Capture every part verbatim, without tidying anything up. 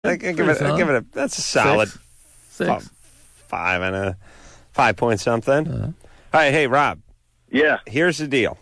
I can give it. I give it a. That's a solid Six. Six. f- five and a five point something. Uh-huh. All right, hey Rob. Yeah. Here's the deal.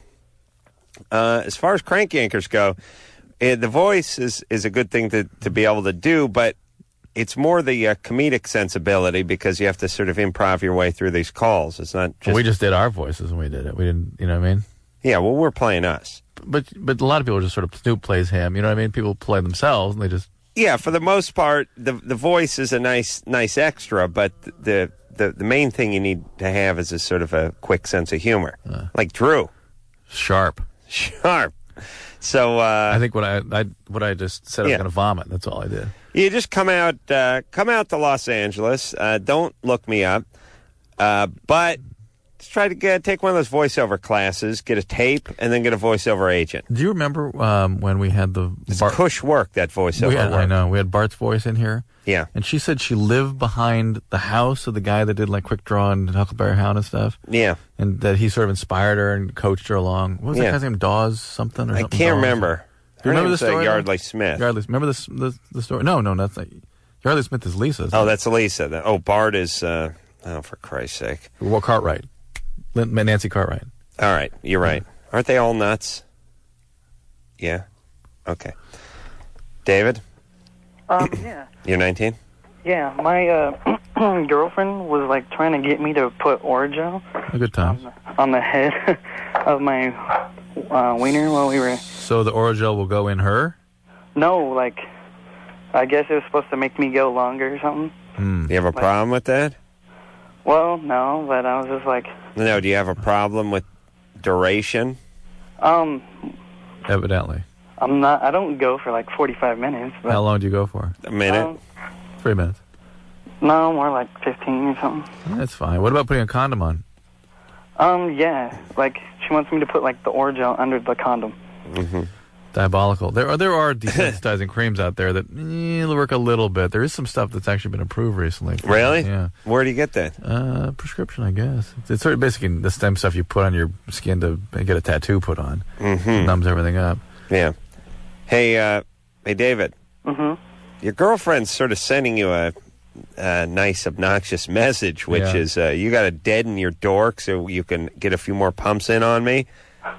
Uh, as far as crank yankers go, uh, the voice is is a good thing to to be able to do, but it's more the uh, comedic sensibility because you have to sort of improv your way through these calls. It's not. Just, we just did our voices when we did it. We didn't. You know what I mean? Yeah. Well, we're playing us. But but a lot of people just sort of Snoop plays him. You know what I mean? People play themselves and they just. Yeah, for the most part, the the voice is a nice nice extra, but the the, the main thing you need to have is a sort of a quick sense of humor, Uh. like Drew. Sharp. Sharp. So uh, I think what I, I what I just said I was Yeah. going to vomit. That's all I did. you just come out uh, come out to Los Angeles. Uh, don't look me up, uh, but just try to get take one of those voiceover classes, get a tape, and then get a voiceover agent. Do you remember um, when we had the It's Bart- cush work, that voiceover we had, work. I know we had Bart's voice in here, Yeah. and she said she lived behind the house of the guy that did like Quick Draw and Huckleberry Hound and stuff, Yeah. and that he sort of inspired her and coached her along. What was Yeah. that guy's name? Dawes something or I something? can't Dawes? remember. Do you remember Her the name's, uh, story? Yardley Smith. Yardley. Remember this the, the story? No, no, that's not. Yardley Smith is Lisa's. Oh, that's Lisa. The- Oh, Bart is. Uh, oh, for Christ's sake! Well, Cartwright. Lin- Nancy Cartwright. All right, you're right. Aren't they all nuts? Yeah. Okay. David, Um, yeah. you're nineteen. Yeah, my uh, girlfriend was like trying to get me to put Orajel A good time. on the head of my uh, wiener while we were. So the Orajel will go in her. No, like, I guess it was supposed to make me go longer or something. Hmm. Do you have a problem with that? Well, no, but I was just like, No. Do you have a problem with duration? um, Evidently. I'm not. I don't go for like forty-five minutes. But, How long do you go for? A minute. Um, Three minutes. no, more like fifteen or something. That's fine. What about putting a condom on? Um, yeah, like she wants me to put like the Orajel under the condom. Mm-hmm. Diabolical. There are there are desensitizing creams out there that eh, work a little bit. There is some stuff that's actually been approved recently. Really? Yeah. Where do you get that? Uh, prescription, I guess. It's, it's sort of basically the stem stuff you put on your skin to get a tattoo put on. Mm-hmm. Numbs everything up. Yeah. Hey, uh, hey, David. Mm-hmm. Your girlfriend's sort of sending you a, a nice, obnoxious message, which Yeah. is uh, you got to deaden your dork so you can get a few more pumps in on me.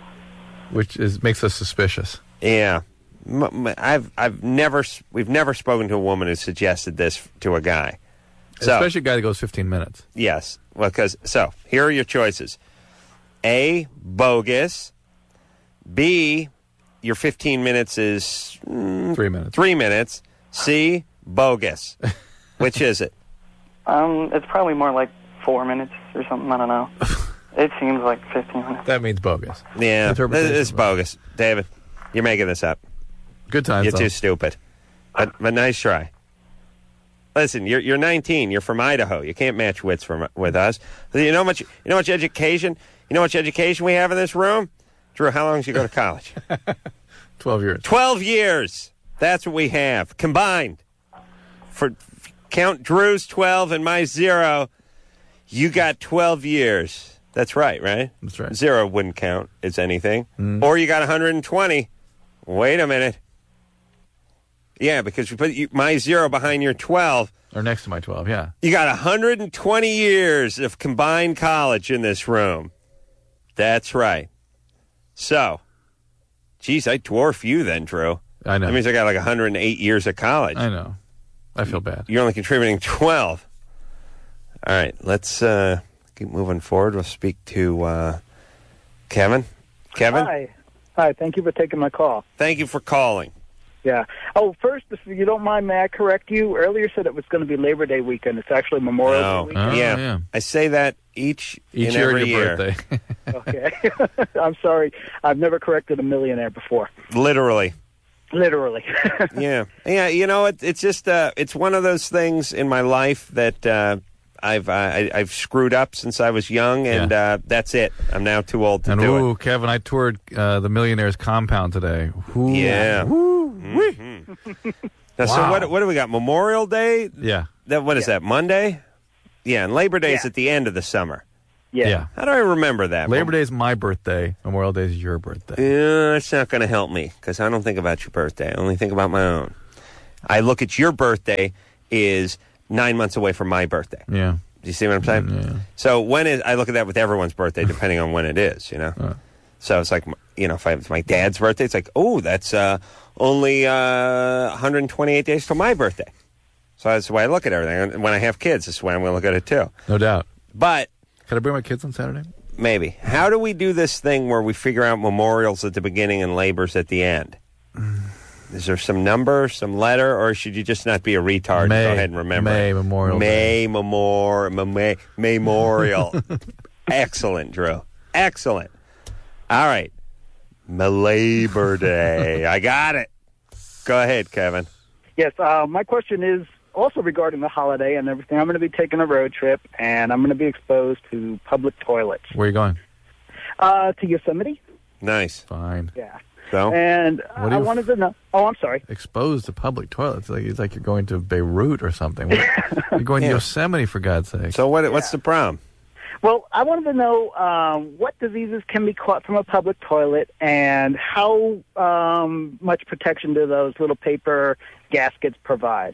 Which is makes us suspicious. Yeah, M- m- I've I've never s- we've never spoken to a woman who suggested this to a guy. So Especially a guy that goes fifteen minutes. yes, well, because so here are your choices: A, bogus; B, your fifteen minutes is mm, Three minutes. three minutes; C, bogus. Which is it? Um, it's probably more like four minutes or something. I don't know. It seems like fifteen minutes. That means bogus. Yeah, Interpretation it's of- bogus. David, you're making this up. Good times. You're though. too stupid. But, but nice try. Listen, you're you're nineteen. You're from Idaho. You can't match wits from with us. You know much. You know much education. You know much education we have in this room. Drew, how long did you go to college? Twelve years. Twelve years. That's what we have combined. For count Drew's twelve and my zero, you got twelve years. That's right, right? That's right. Zero wouldn't count as anything. Mm. Or you got one hundred twenty. Wait a minute. Yeah, because you put you, my zero behind your twelve. Or next to my twelve. Yeah. You got one hundred twenty years of combined college in this room. That's right. So, geez, I dwarf you then, Drew. I know. That means I got like one hundred eight years of college. I know. I feel bad. You're only contributing twelve. All right, let's uh, keep moving forward. We'll speak to uh, Kevin. Kevin, Hi. Hi, thank you for taking my call. thank you for calling. Yeah. Oh, first, if you don't mind, may I correct you? Earlier said it was going to be Labor Day weekend. It's actually Memorial Oh, Day weekend. Oh, yeah. yeah. I say that each, Each and year every of your year. birthday. Okay. I'm sorry. I've never corrected a millionaire before. Literally. Literally. Yeah. Yeah, you know, it, it's just, uh, it's one of those things in my life that uh, I've uh, I, I've screwed up since I was young, and Yeah. uh, that's it. I'm now too old to And do ooh, it. Kevin, I toured uh, the Millionaire's compound today. Ooh. Yeah. Woo. Mhm. Now, so Wow. what, what do we got? Memorial Day? Yeah. That What is that, Monday? Yeah, and Labor Day is Yeah. at the end of the summer. yeah. Yeah. How do I remember that? Labor Day is my birthday. Memorial Day is your birthday. Yeah, it's not going to help me because I don't think about your birthday. I only think about my own. I look at your birthday is nine months away from my birthday. Yeah. Do you see what I'm saying? Yeah. So when is I look at that with everyone's birthday, depending on when it is, you know. Uh. So it's like, you know, if I, it's my dad's birthday, it's like, oh, that's uh, only uh, one hundred twenty-eight days till my birthday. So that's the way I look at everything. And when I have kids, that's the way I'm going to look at it too. No doubt. But Can I bring my kids on Saturday? maybe, how do we do this thing where we figure out memorials at the beginning and labors at the end? Is there some number, some letter, or should you just not be a retard May. and go ahead and remember May it? Memorial May Memorial. May Memorial. Excellent, Drew. Excellent. All right. Labor Day. I got it. Go ahead, Kevin. Yes, uh, my question is also regarding the holiday and everything. I'm going to be taking a road trip, and I'm going to be exposed to public toilets. Where are you going? Uh, to Yosemite. Nice. Fine. Yeah. So, And What do I you- wanted to know. Oh, I'm sorry. Exposed to public toilets. Like it's like you're going to Beirut or something. What- You're going Yeah. to Yosemite, for God's sake. so what? What's the problem? Well, I wanted to know um, what diseases can be caught from a public toilet, and how um, much protection do those little paper gaskets provide?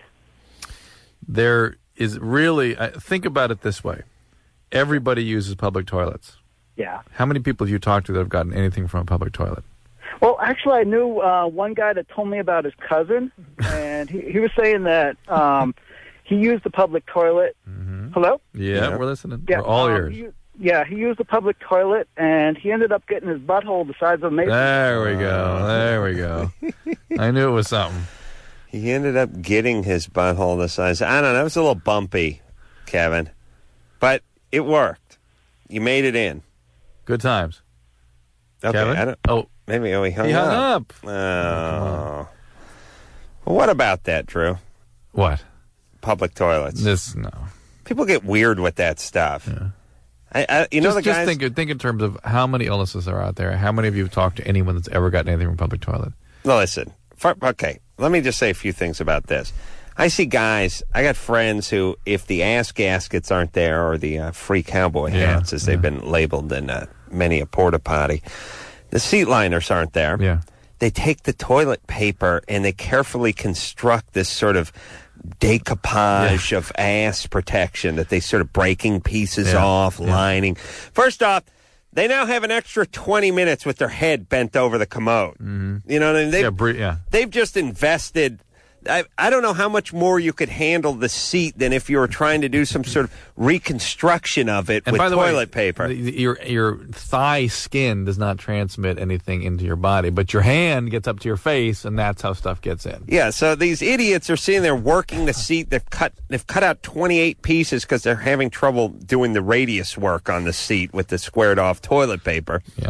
There is really, I- think about it this way. Everybody uses public toilets. Yeah. How many people have you talked to that have gotten anything from a public toilet? Well, actually, I knew uh, one guy that told me about his cousin, and he, he was saying that um, he used the public toilet. Mm-hmm. Hello? Yeah, Yeah. we're listening. Yeah, We're all um, ears. he- yeah, he used the public toilet, and he ended up getting his butthole the size of a mason. There we go. There we go. I knew it was something. He ended up getting his butthole the size. I don't know. It was a little bumpy, Kevin. But it worked. You made it in. Good times. Okay, Kevin? I don't, Oh, maybe oh, he hung he hung up. up. Oh. on. Well, what about that, Drew? What? Public toilets. This, no. People get weird with that stuff. Yeah. I, I, you know just the just guys. think, think in terms of how many illnesses are out there. How many of you have talked to anyone that's ever gotten anything from a public toilet? No, listen. For, okay, let me just say a few things about this. I see guys. I got friends who, if the ass gaskets aren't there, or the uh, free cowboy Yeah, hats, as they've yeah. been labeled in uh, many a porta potty, the seat liners aren't there. Yeah. They take the toilet paper and they carefully construct this sort of decoupage of ass protection that they sort of breaking pieces Yeah, off, yeah. lining. First off, they now have an extra twenty minutes with their head bent over the commode. Mm-hmm. You know what I mean? They've, Yeah, bre- yeah. they've just invested. I, I don't know how much more you could handle the seat than if you were trying to do some sort of reconstruction of it And with by the toilet way, paper. the- the- your your thigh skin does not transmit anything into your body, but your hand gets up to your face, and that's how stuff gets in. Yeah, so these idiots are sitting there working the seat. They've cut they've cut out twenty-eight pieces because they're having trouble doing the radius work on the seat with the squared off toilet paper. Yeah.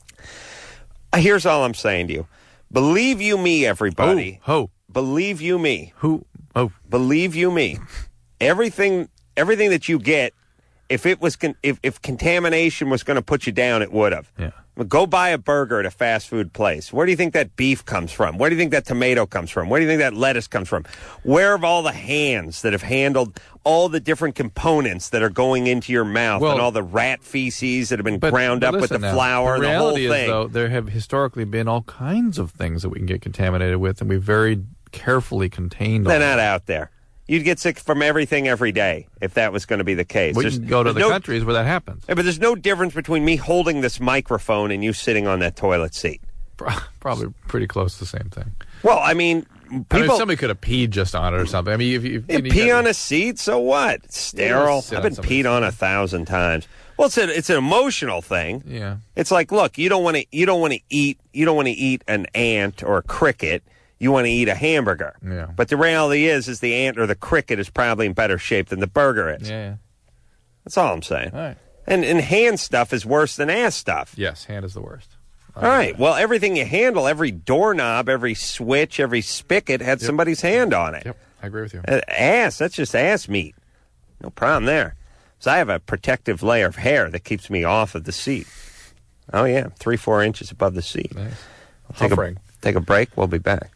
Here's all I'm saying to you. Believe you me, everybody. Oh, ho, Believe you me. who? Oh, Believe you me. Everything everything that you get, if it was con- if, if contamination was going to put you down, it would have. yeah. Go buy a burger at a fast food place. Where do you think that beef comes from? Where do you think that tomato comes from? Where do you think that lettuce comes from? Where have all the hands that have handled all the different components that are going into your mouth, Well, and all the rat feces that have been But, ground but up with the listen now, flour, the and the whole reality thing? is, though, there have historically been all kinds of things that we can get contaminated with, and we very carefully contained all They're that. not out there. You'd get sick from everything every day if that was going to be the case. We There's- can go to there's the no- countries where that happens. Yeah, but there's no difference between me holding this microphone and you sitting on that toilet seat. Probably pretty close to the same thing. Well, I mean, I people mean, somebody could have peed just on it or something. I mean, if you, yeah, if you pee got- on a seat, so what? It's sterile. sit I've on been somebody's peed on a thousand times. Well, it's a, it's an emotional thing. Yeah. It's like, look, you don't want to you don't want to eat you don't want to eat an ant or a cricket. You want to eat a hamburger. Yeah. But the reality is, is the ant or the cricket is probably in better shape than the burger is. Yeah, yeah. That's all I'm saying. All right. And and hand stuff is worse than ass stuff. Yes, hand is the worst. All right. Well, everything you handle, every doorknob, every switch, every spigot had somebody's hand on it. Yep, I agree with you. Uh, ass, that's just ass meat. No problem there. So I have a protective layer of hair that keeps me off of the seat. Oh, yeah, three, four inches above the seat. Nice. Take a, Hovering. take a break. We'll be back.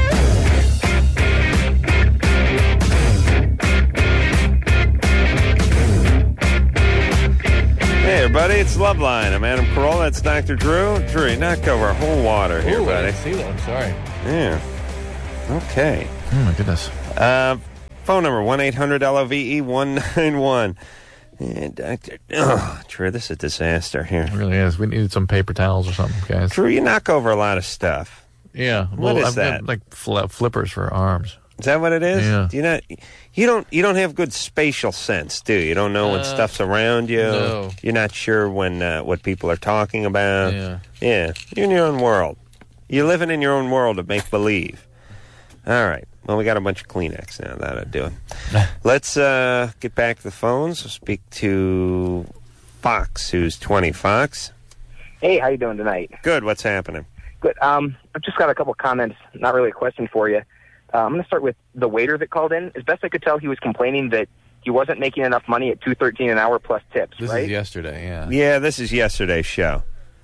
Hey, everybody, it's Loveline. I'm Adam Carolla. That's Doctor Drew. Drew, you knocked over a whole water here, Ooh, I buddy. didn't see that. I'm sorry. Yeah. Okay. Oh, my goodness. Uh, phone number, one eight hundred L O V E one nine one. And Doctor Oh, Drew, this is a disaster here. It really is. We needed some paper towels or something, guys. Drew, you knock over a lot of stuff. Yeah. What well, is I've that? got, like fl- flippers for arms. Is that what it is? Yeah. Do you not? You don't. You don't have good spatial sense, do you? You don't know when Uh, stuff's around you. no. You're not sure when uh, what people are talking about. Yeah. Yeah. You're in your own world. You're living in your own world of make believe. All right. Well, we got a bunch of Kleenex now. That'll do it. Let's uh, get back to the phones. We'll speak to Fox, who's twenty. Fox. Hey, how you doing tonight? Good. What's happening? Good. Um, I've just got a couple comments, not really a question for you. Uh, I'm going to start with the waiter that called in. As best I could tell, he was complaining that he wasn't making enough money at two thirteen an hour plus tips, This right? is yesterday, yeah. Yeah, this is yesterday's show.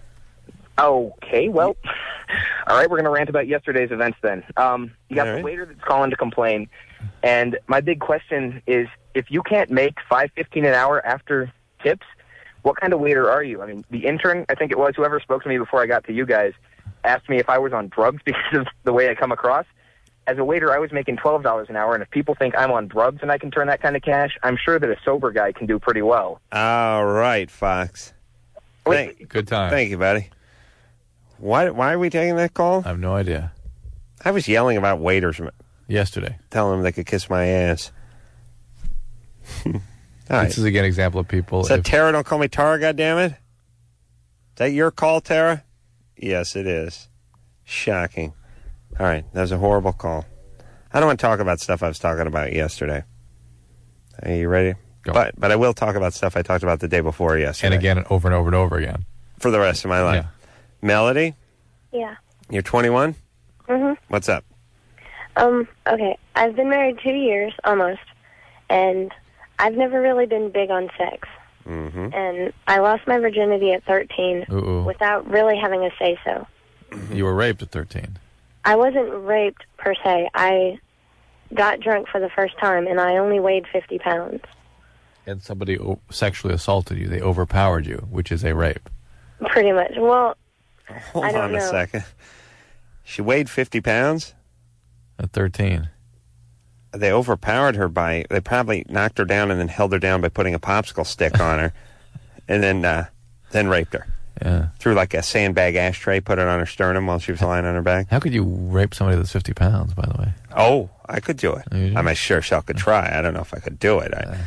Okay, well, all right, we're going to rant about yesterday's events then. Um, you got All the right. waiter that's calling to complain, and my big question is, if you can't make five fifteen an hour after tips, what kind of waiter are you? I mean, the intern, I think it was, whoever spoke to me before I got to you guys, asked me if I was on drugs because of the way I come across. As a waiter, I was making twelve dollars an hour, and if people think I'm on drugs and I can turn that kind of cash, I'm sure that a sober guy can do pretty well. All right, Fox. Wait, Thank, Good time. thank you, buddy. Why? Why are we taking that call? I have no idea. I was yelling about waiters, Yesterday. telling them they could kiss my ass. All right. This is, again, an example of people. Is that if- Tara? Don't call me Tara, goddammit. Is that your call, Tara? Yes, it is. Shocking. All right, that was a horrible call. I don't want to talk about stuff I was talking about yesterday. Are you ready? Go. But but I will talk about stuff I talked about the day before yesterday. and again, over and over and over again. For the rest of my life. Yeah. Melody, Yeah. you're twenty-one? Mhm. What's up? Um. Okay. I've been married two years almost, and I've never really been big on sex. Mm-hmm. And I lost my virginity at thirteen Ooh. without really having a say so. You were raped at thirteen. I wasn't raped per se. I got drunk for the first time, and I only weighed fifty pounds. And somebody o- sexually assaulted you. They overpowered you, which is a rape. Pretty much. Well, Hold I don't on a know. second. She weighed fifty pounds? At thirteen. They overpowered her by, they probably knocked her down and then held her down by putting a popsicle stick on her, and then uh, then raped her. Yeah. Threw like a sandbag ashtray, put it on her sternum while she was lying on her back. How could you rape somebody that's fifty pounds, by the way? Oh, I could do it. You do? I'm sure Shell could try. I don't know if I could do it. I,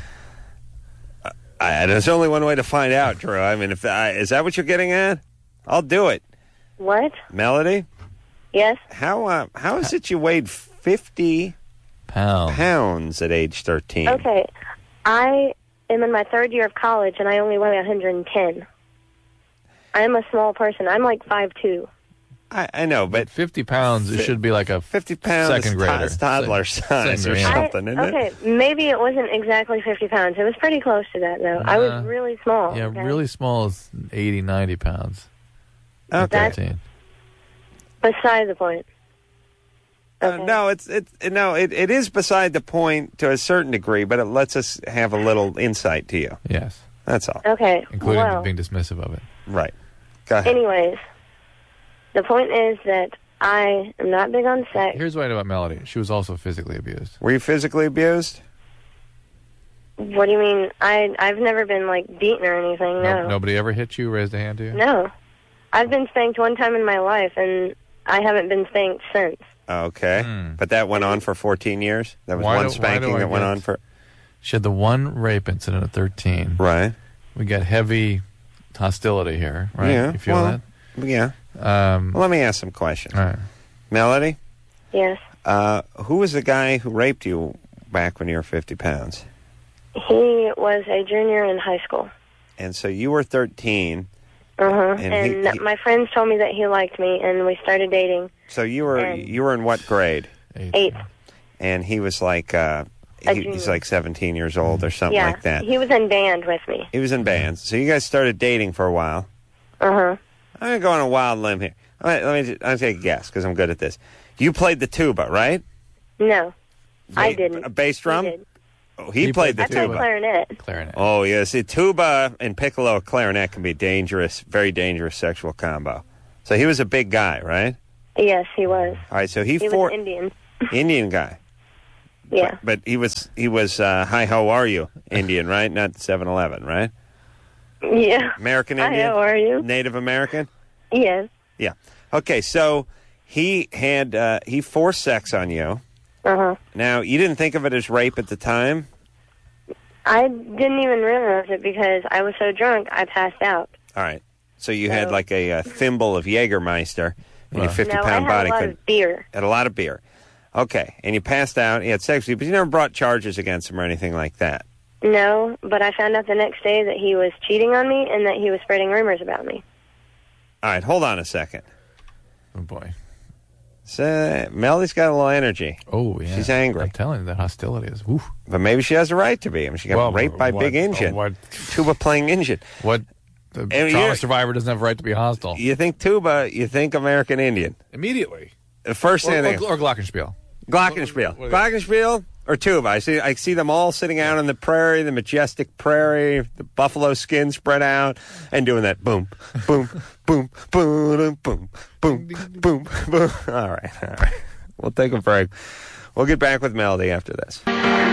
I, there's only one way to find out, Drew. I mean, if I, is that what you're getting at? I'll do it. what? Melody, Yes. how uh, how is it you weighed fifty Pound. pounds at age thirteen? Okay. I am in my third year of college, and I only weigh one hundred ten. I am a small person. I'm like five two. I, I know, but fifty pounds, it should be like a fifty pounds second is grader. to- toddler Se- size second or grader. I- something, isn't okay, it? maybe it wasn't exactly fifty pounds. It was pretty close to that, though. I was Uh, really small. Yeah, okay? really small is eighty, ninety pounds. At Okay. thirteen. Beside the point. Uh, Okay. no, it's it no, it, it is beside the point to a certain degree, but it lets us have a little insight to you. Yes. That's all. Okay. Including well, being dismissive of it. Right. Go ahead. anyways, the point is that I am not big on sex. Here's what I know about Melody. She was also physically abused. Were you physically abused? What do you mean? I I've never been like beaten or anything. No. No- nobody ever hit you, raised a hand to you? No. I've been spanked one time in my life, and I haven't been spanked since. Okay. Hmm. But that went on for fourteen years? That was Why one do- why spanking do I that went get- on for... She had the one rape incident at thirteen. Right. We got heavy hostility here, right? Yeah. You feel well, Yeah. that? Um, Well, let me ask some questions. all right. Melody, Yes. uh, who was the guy who raped you back when you were fifty pounds? He was a junior in high school. And so you were thirteen. Uh-huh. And And, he- he- my friends told me that he liked me, and we started dating. So you were And- you were in what grade? Eighth. And he was like uh, A he, he's junior. like seventeen years old or something yeah. like that. He was in band with me. He was in bands. So you guys started dating for a while. Uh-huh. I'm going to go on a wild limb here. All right, let me just, I'll take a guess because I'm good at this. You played the tuba, right? No. I Ba- didn't. A bass drum? He did. Oh, he, He played played the I played tuba. clarinet. Clarinet. Oh, yes. The tuba and piccolo clarinet can be dangerous, very dangerous sexual combo. So he was a big guy, right? Yes, he was. All right, so he, He for was Indian. Indian guy. Yeah. But, but he was he was uh, hi how are you Indian, right? Not seven eleven, right? Yeah. American Hi, Indian. how are you? Native American. Yes. Yeah. Okay, so he had uh, he forced sex on you. Uh huh. Now you didn't think of it as rape at the time. I didn't even realize it because I was so drunk I passed out. All right. So you had No. like a, uh thimble of Jägermeister and your Wow. fifty No, I pound had body a lot could of beer. had a lot of beer. Okay, and you passed out. You had sex with you, but you never brought charges against him or anything like that. No, but I found out the next day that he was cheating on me and that he was spreading rumors about me. All right, hold on a second. Oh, boy. So, Melody's got a little energy, Oh, yeah. She's angry. I'm telling you, that hostility is, woof. but maybe she has a right to be. I mean, she got Well, raped by what- Big Engine, oh, what- tuba playing Engine. What? The And trauma you're- survivor doesn't have a right to be hostile. You think tuba? You think American Indian? Immediately. The first Or, thing, I or, think, or Glockenspiel. Glockenspiel, what- Glockenspiel, or tuba. I see. I see them all sitting out on the prairie, the majestic prairie, the buffalo skin spread out, and doing that boom, boom, boom, boom, boom, boom, boom, boom. All right, all right. We'll take a break. We'll get back with Melody after this.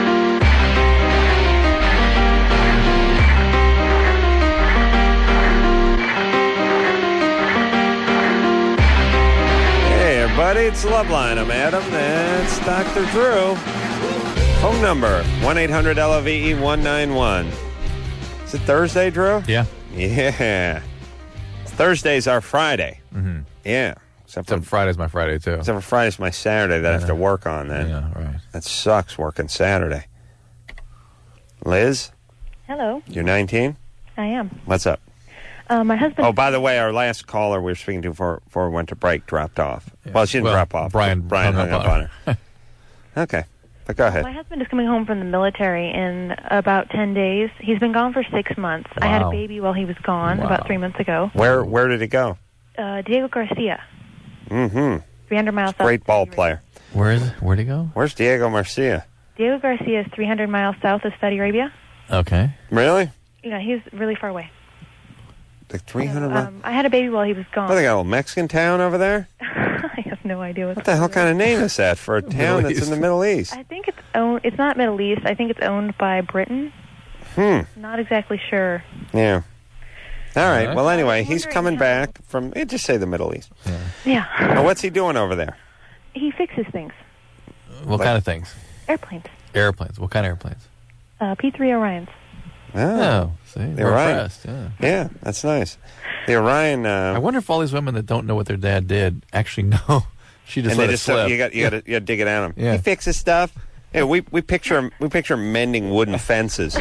Hey, everybody, it's Loveline. I'm Adam. That's Doctor Drew. Phone number, one eight hundred L O V E one nine one. Is it Thursday, Drew? Yeah. Yeah. Thursday's our Friday. Mm-hmm. Yeah. Except for, Except Friday's my Friday, too. except for Friday's my Saturday that I have to work on then. Yeah, right. That sucks, working Saturday. Liz, Hello, you're nineteen? I am. What's up? Uh, my husband. Oh, by the way, our last caller we were speaking to before, before we went to break dropped off. Yeah. Well, she didn't Well, drop off. Brian Brian hung hung up up on on her. Okay. But go ahead. My husband is coming home from the military in about ten days. He's been gone for six months. I had a Wow. baby while he was gone Wow. about three months ago. Where where did he go? Uh, Diego Garcia, Mm-hmm. three hundred miles south. Great of ball Saudi player. Where is it? Where'd he go? Where's Diego Marcia? Arabia. Diego Garcia is three hundred miles south of Saudi Arabia. Okay. Really? You know, he's really far away. Like three hundred miles? Um, I had a baby while he was gone. What, they got a little Mexican town over there? I have no idea what, What the hell kind of name is that for a town that's in the Middle East? I think it's owned. It's not Middle East. I think it's owned by Britain. Hmm. Not exactly sure. Yeah. All right. Alright. Well, anyway, I'm he's wondering coming how- back from, eh, just say the Middle East. Yeah. Now, what's he doing over there? He fixes things. What Like- kind of things? Airplanes. Airplanes. What kind of airplanes? Uh, P three Orions. Oh, Oh, see? We're right. impressed, yeah. yeah, that's nice. The Orion, I uh, wonder if all these women that don't know what their dad did actually know. She just and let they it just slip. you got you got to you got to dig it out of him. Yeah. He fixes stuff. Yeah, we we picture him we picture him mending wooden fences.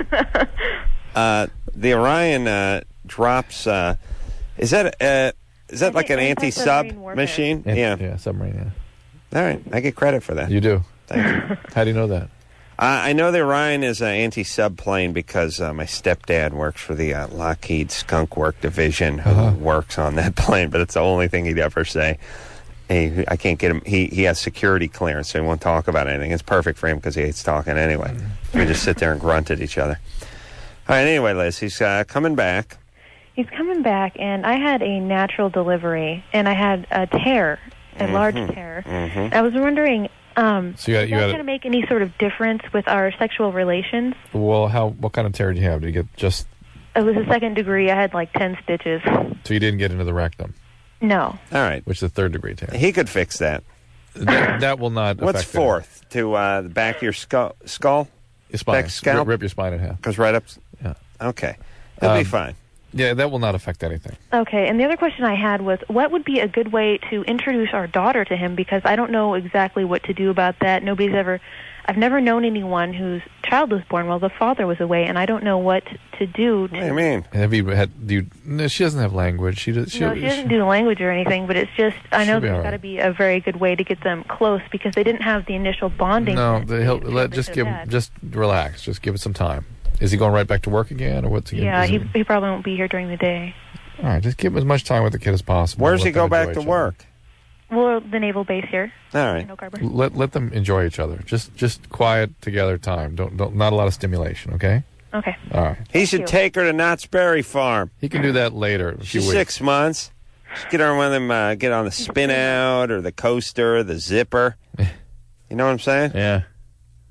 uh, the Orion uh, drops. Uh, is that uh, is that I like an think anti-sub anti-submarine warfare. machine? Yeah, Yeah. yeah, submarine, All right, I get credit for that. yeah. You do. Thank you. How do you know that? Uh, I know the Orion is an anti-sub plane because uh, my stepdad works for the uh, Lockheed Skunk Work Division, who Uh-huh. works on that plane. But it's the only thing he'd ever say. He, I can't get him. He he has security clearance, so he won't talk about anything. It's perfect for him because he hates talking anyway. We just sit there and grunt at each other. All right. Anyway, Liz, he's uh, coming back. He's coming back, and I had a natural delivery, and I had a tear, a large tear. Mhm. I was wondering, um, So you got- is you that got going to make any sort of difference with our sexual relations? Well, how? What kind of tear did you have? Did you get just It was a second degree. I had like ten stitches. so you didn't get into the rectum, No. All right. which is a third degree tear? He could fix that. that, that will not. What's affect fourth to uh, the back of your skull? Skull Your spine. Back scalp? Rip, rip your spine in half. goes right up. Yeah. Okay. He'll be Um, fine. Yeah, that will not affect anything. Okay, and the other question I had was, what would be a good way to introduce our daughter to him? Because I don't know exactly what to do about that. Nobody's ever, I've never known anyone whose child was born while the father was away, and I don't know what to do. To, What do you mean? Have you had? Do you? No, she doesn't have language. She does. She, no, she doesn't do the language or anything, but it's just, I know She'll be there's all got to right. be a very good way to get them close because they didn't have the initial bonding. No, that the, he'll, they- let they just so give. bad. Just relax. Just give it some time. Is he going right back to work again, or what's he? Yeah, is he, he- he probably won't be here during the day. All right, just give him as much time with the kid as possible. Where's Let he them go back enjoy to each work? Well, the naval base here All in right. Oak Harbor. other. Let let them enjoy each other. Just just quiet together time. Don't don't not a lot of stimulation. Okay. Okay. All right. He should you. take her to Knott's Berry Farm. He can do that later. In a few She's weeks. six months. Just get her one of them. Uh, get on the spin out or the coaster, the zipper. You know what I'm saying? Yeah.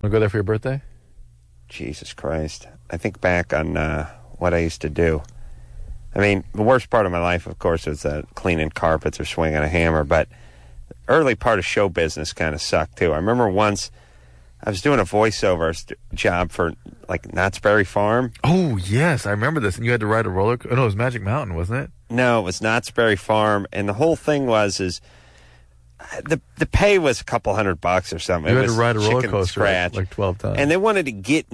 Want to go there for your birthday? Jesus Christ. I think back on uh, what I used to do. I mean, the worst part of my life, of course, was uh, cleaning carpets or swinging a hammer, but the early part of show business kind of sucked, too. I remember once I was doing a voiceover st- job for, like, Knott's Berry Farm. Oh, yes, I remember this. And you had to ride a roller coaster. Oh, no, it was Magic Mountain, wasn't it? No, it was Knott's Berry Farm, and the whole thing was is the the pay was a couple hundred bucks or something. You it had was to ride a roller chicken coaster scratch. like twelve times. And they wanted to get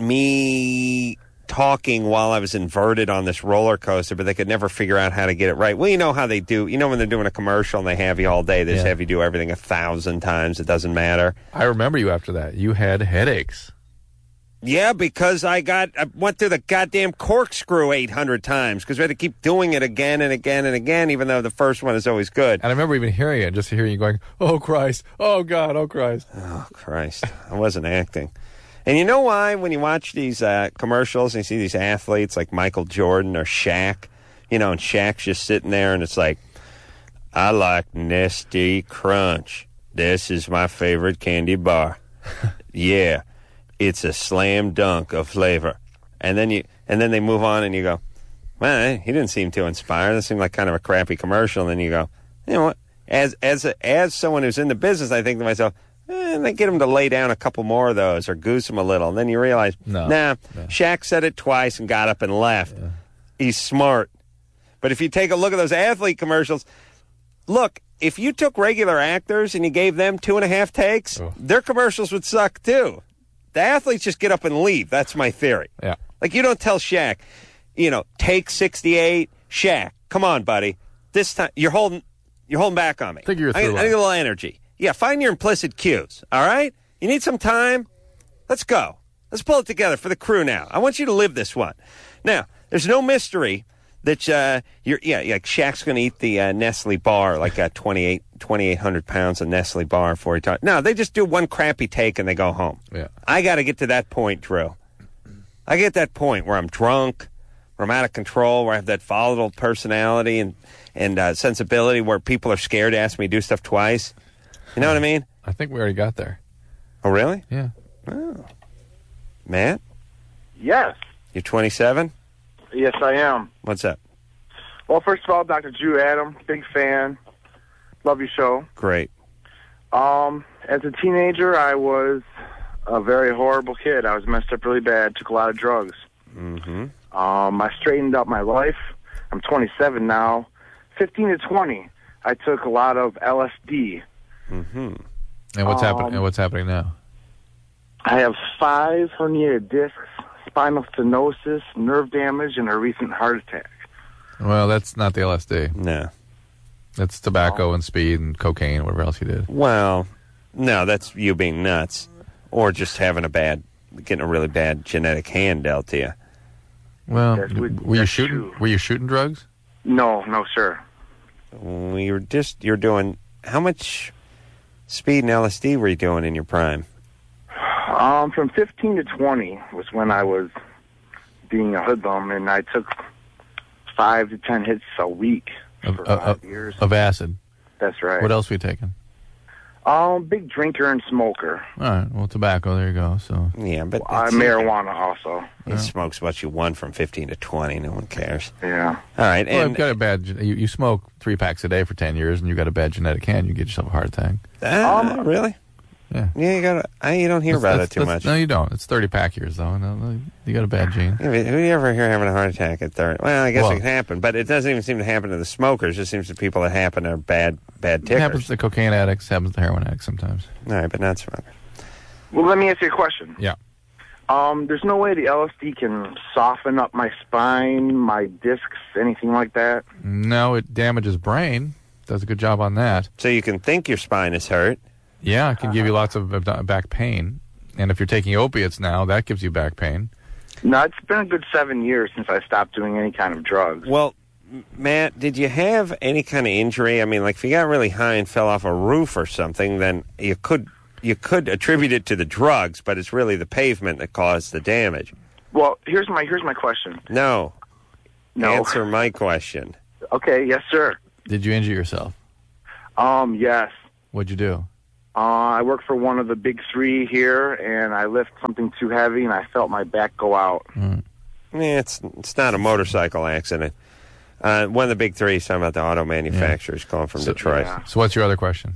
me talking while I was inverted on this roller coaster, but they could never figure out how to get it right. Well, you know how they do. You know when they're doing a commercial and they have you all day, they just Yeah. have you do everything a thousand times. It doesn't matter. I remember you after that. You had headaches. Yeah, because I got I went through the goddamn corkscrew eight hundred times because we had to keep doing it again and again and again, even though the first one is always good. And I remember even hearing it, just hearing you going, oh, Christ, oh, God, oh, Christ. Oh, Christ. I wasn't acting. And you know why? When you watch these uh, commercials and you see these athletes like Michael Jordan or Shaq, you know, and Shaq's just sitting there and it's like, I like Nestle Crunch. This is my favorite candy bar. Yeah. It's a slam dunk of flavor. And then you, and then they move on and you go, well, he didn't seem too inspired. That seemed like kind of a crappy commercial. And then you go, you know what? As, as, a, as someone who's in the business, I think to myself, eh, they get him to lay down a couple more of those or goose him a little. And then you realize, No. nah, No. Shaq said it twice and got up and left. Yeah. He's smart. But if you take a look at those athlete commercials, look, if you took regular actors and you gave them two and a half takes, Oh. their commercials would suck too. The athletes just get up and leave. That's my theory. Yeah. Like, you don't tell Shaq, you know, take sixty-eight, Shaq, come on, buddy. This time, you're holding you're holding back on me. Think of your I, through I need a line. little energy. Yeah, find your implicit cues, all right? You need some time? Let's go. Let's pull it together for the crew now. I want you to live this one. Now, there's no mystery that uh, you're, yeah, like Shaq's going to eat the uh, Nestle bar, like uh, twenty-eight, twenty-eight hundred pounds of Nestle bar before he talks. No, they just do one crappy take and they go home. Yeah. I got to get to that point, Drew. I get that point where I'm drunk, where I'm out of control, where I have that volatile personality and, and uh, sensibility where people are scared to ask me to do stuff twice. You know what I mean? I think we already got there. Oh, really? Yeah. Oh. Matt, Yes. you're twenty-seven? Yes, I am. What's up? Well, first of all, Doctor Drew Adam, big fan. Love your show. Great. Um, as a teenager, I was a very horrible kid. I was messed up really bad, took a lot of drugs. Mm-hmm. Um, I straightened up my life. I'm twenty-seven now. fifteen to twenty, I took a lot of L S D. Mm-hmm. And what's Um, happening? And what's happening now? I have five herniated discs, spinal stenosis, nerve damage, and a recent heart attack. Well, that's not the L S D. No. That's tobacco and speed and cocaine, whatever else you did. Well, no, that's you being nuts. Or just having a bad, getting a really bad genetic hand dealt to you. Well, That's what- were you that's shooting? true. Were you shooting drugs? No, no, sir. You're just, you're doing, how much speed and L S D were you doing in your prime? Um, from fifteen to twenty was when I was being a hoodlum, and I took five to ten hits a week Of, for of, five of- years. of acid. That's right. What else were you taking? Um, big drinker and smoker. All right. Well, tobacco. There you go. So Yeah, but Uh, it's- marijuana also. he smokes what you want from fifteen to twenty. No one cares. Yeah. All right. well, And you've got a bad. gen- You, you smoke three packs a day for ten years, and you got a bad genetic hand. You get yourself a heart attack. uh, Um, really? Yeah. Yeah, you got. I you don't hear That's- about that's- it too that's- much. No, you don't. It's thirty pack years though. No, you got a bad gene. Yeah, but who do you ever hear having a heart attack at thirty? Well, I guess Well- it can happen, but it doesn't even seem to happen to the smokers. It just seems to people that happen are bad, bad It tickers. happens to cocaine addicts. Happens to heroin addicts sometimes. All right, but not smokers. Well, let me ask you a question. Yeah. Um, there's no way the L S D can soften up my spine, my discs, anything like that? No, it damages brain. Does a good job on that. So you can think your spine is hurt. Yeah, it can give you lots of abdo- back pain. And if you're taking opiates now, that gives you back pain. No, it's been a good seven years since I stopped doing any kind of drugs. Well, M- Matt, did you have any kind of injury? I mean, like if you got really high and fell off a roof or something, then you could you could attribute it to the drugs, but it's really the pavement that caused the damage. Well, here's my here's my question. No. No. Answer my question. Okay, yes, sir. Did you injure yourself? Um, yes. What'd you do? Uh, I work for one of the big three here, and I lift something too heavy, and I felt my back go out. Mm. Yeah, it's it's not a motorcycle accident. Uh, one of the big three is talking about the auto manufacturers calling from So- Detroit. Yeah. So what's your other question?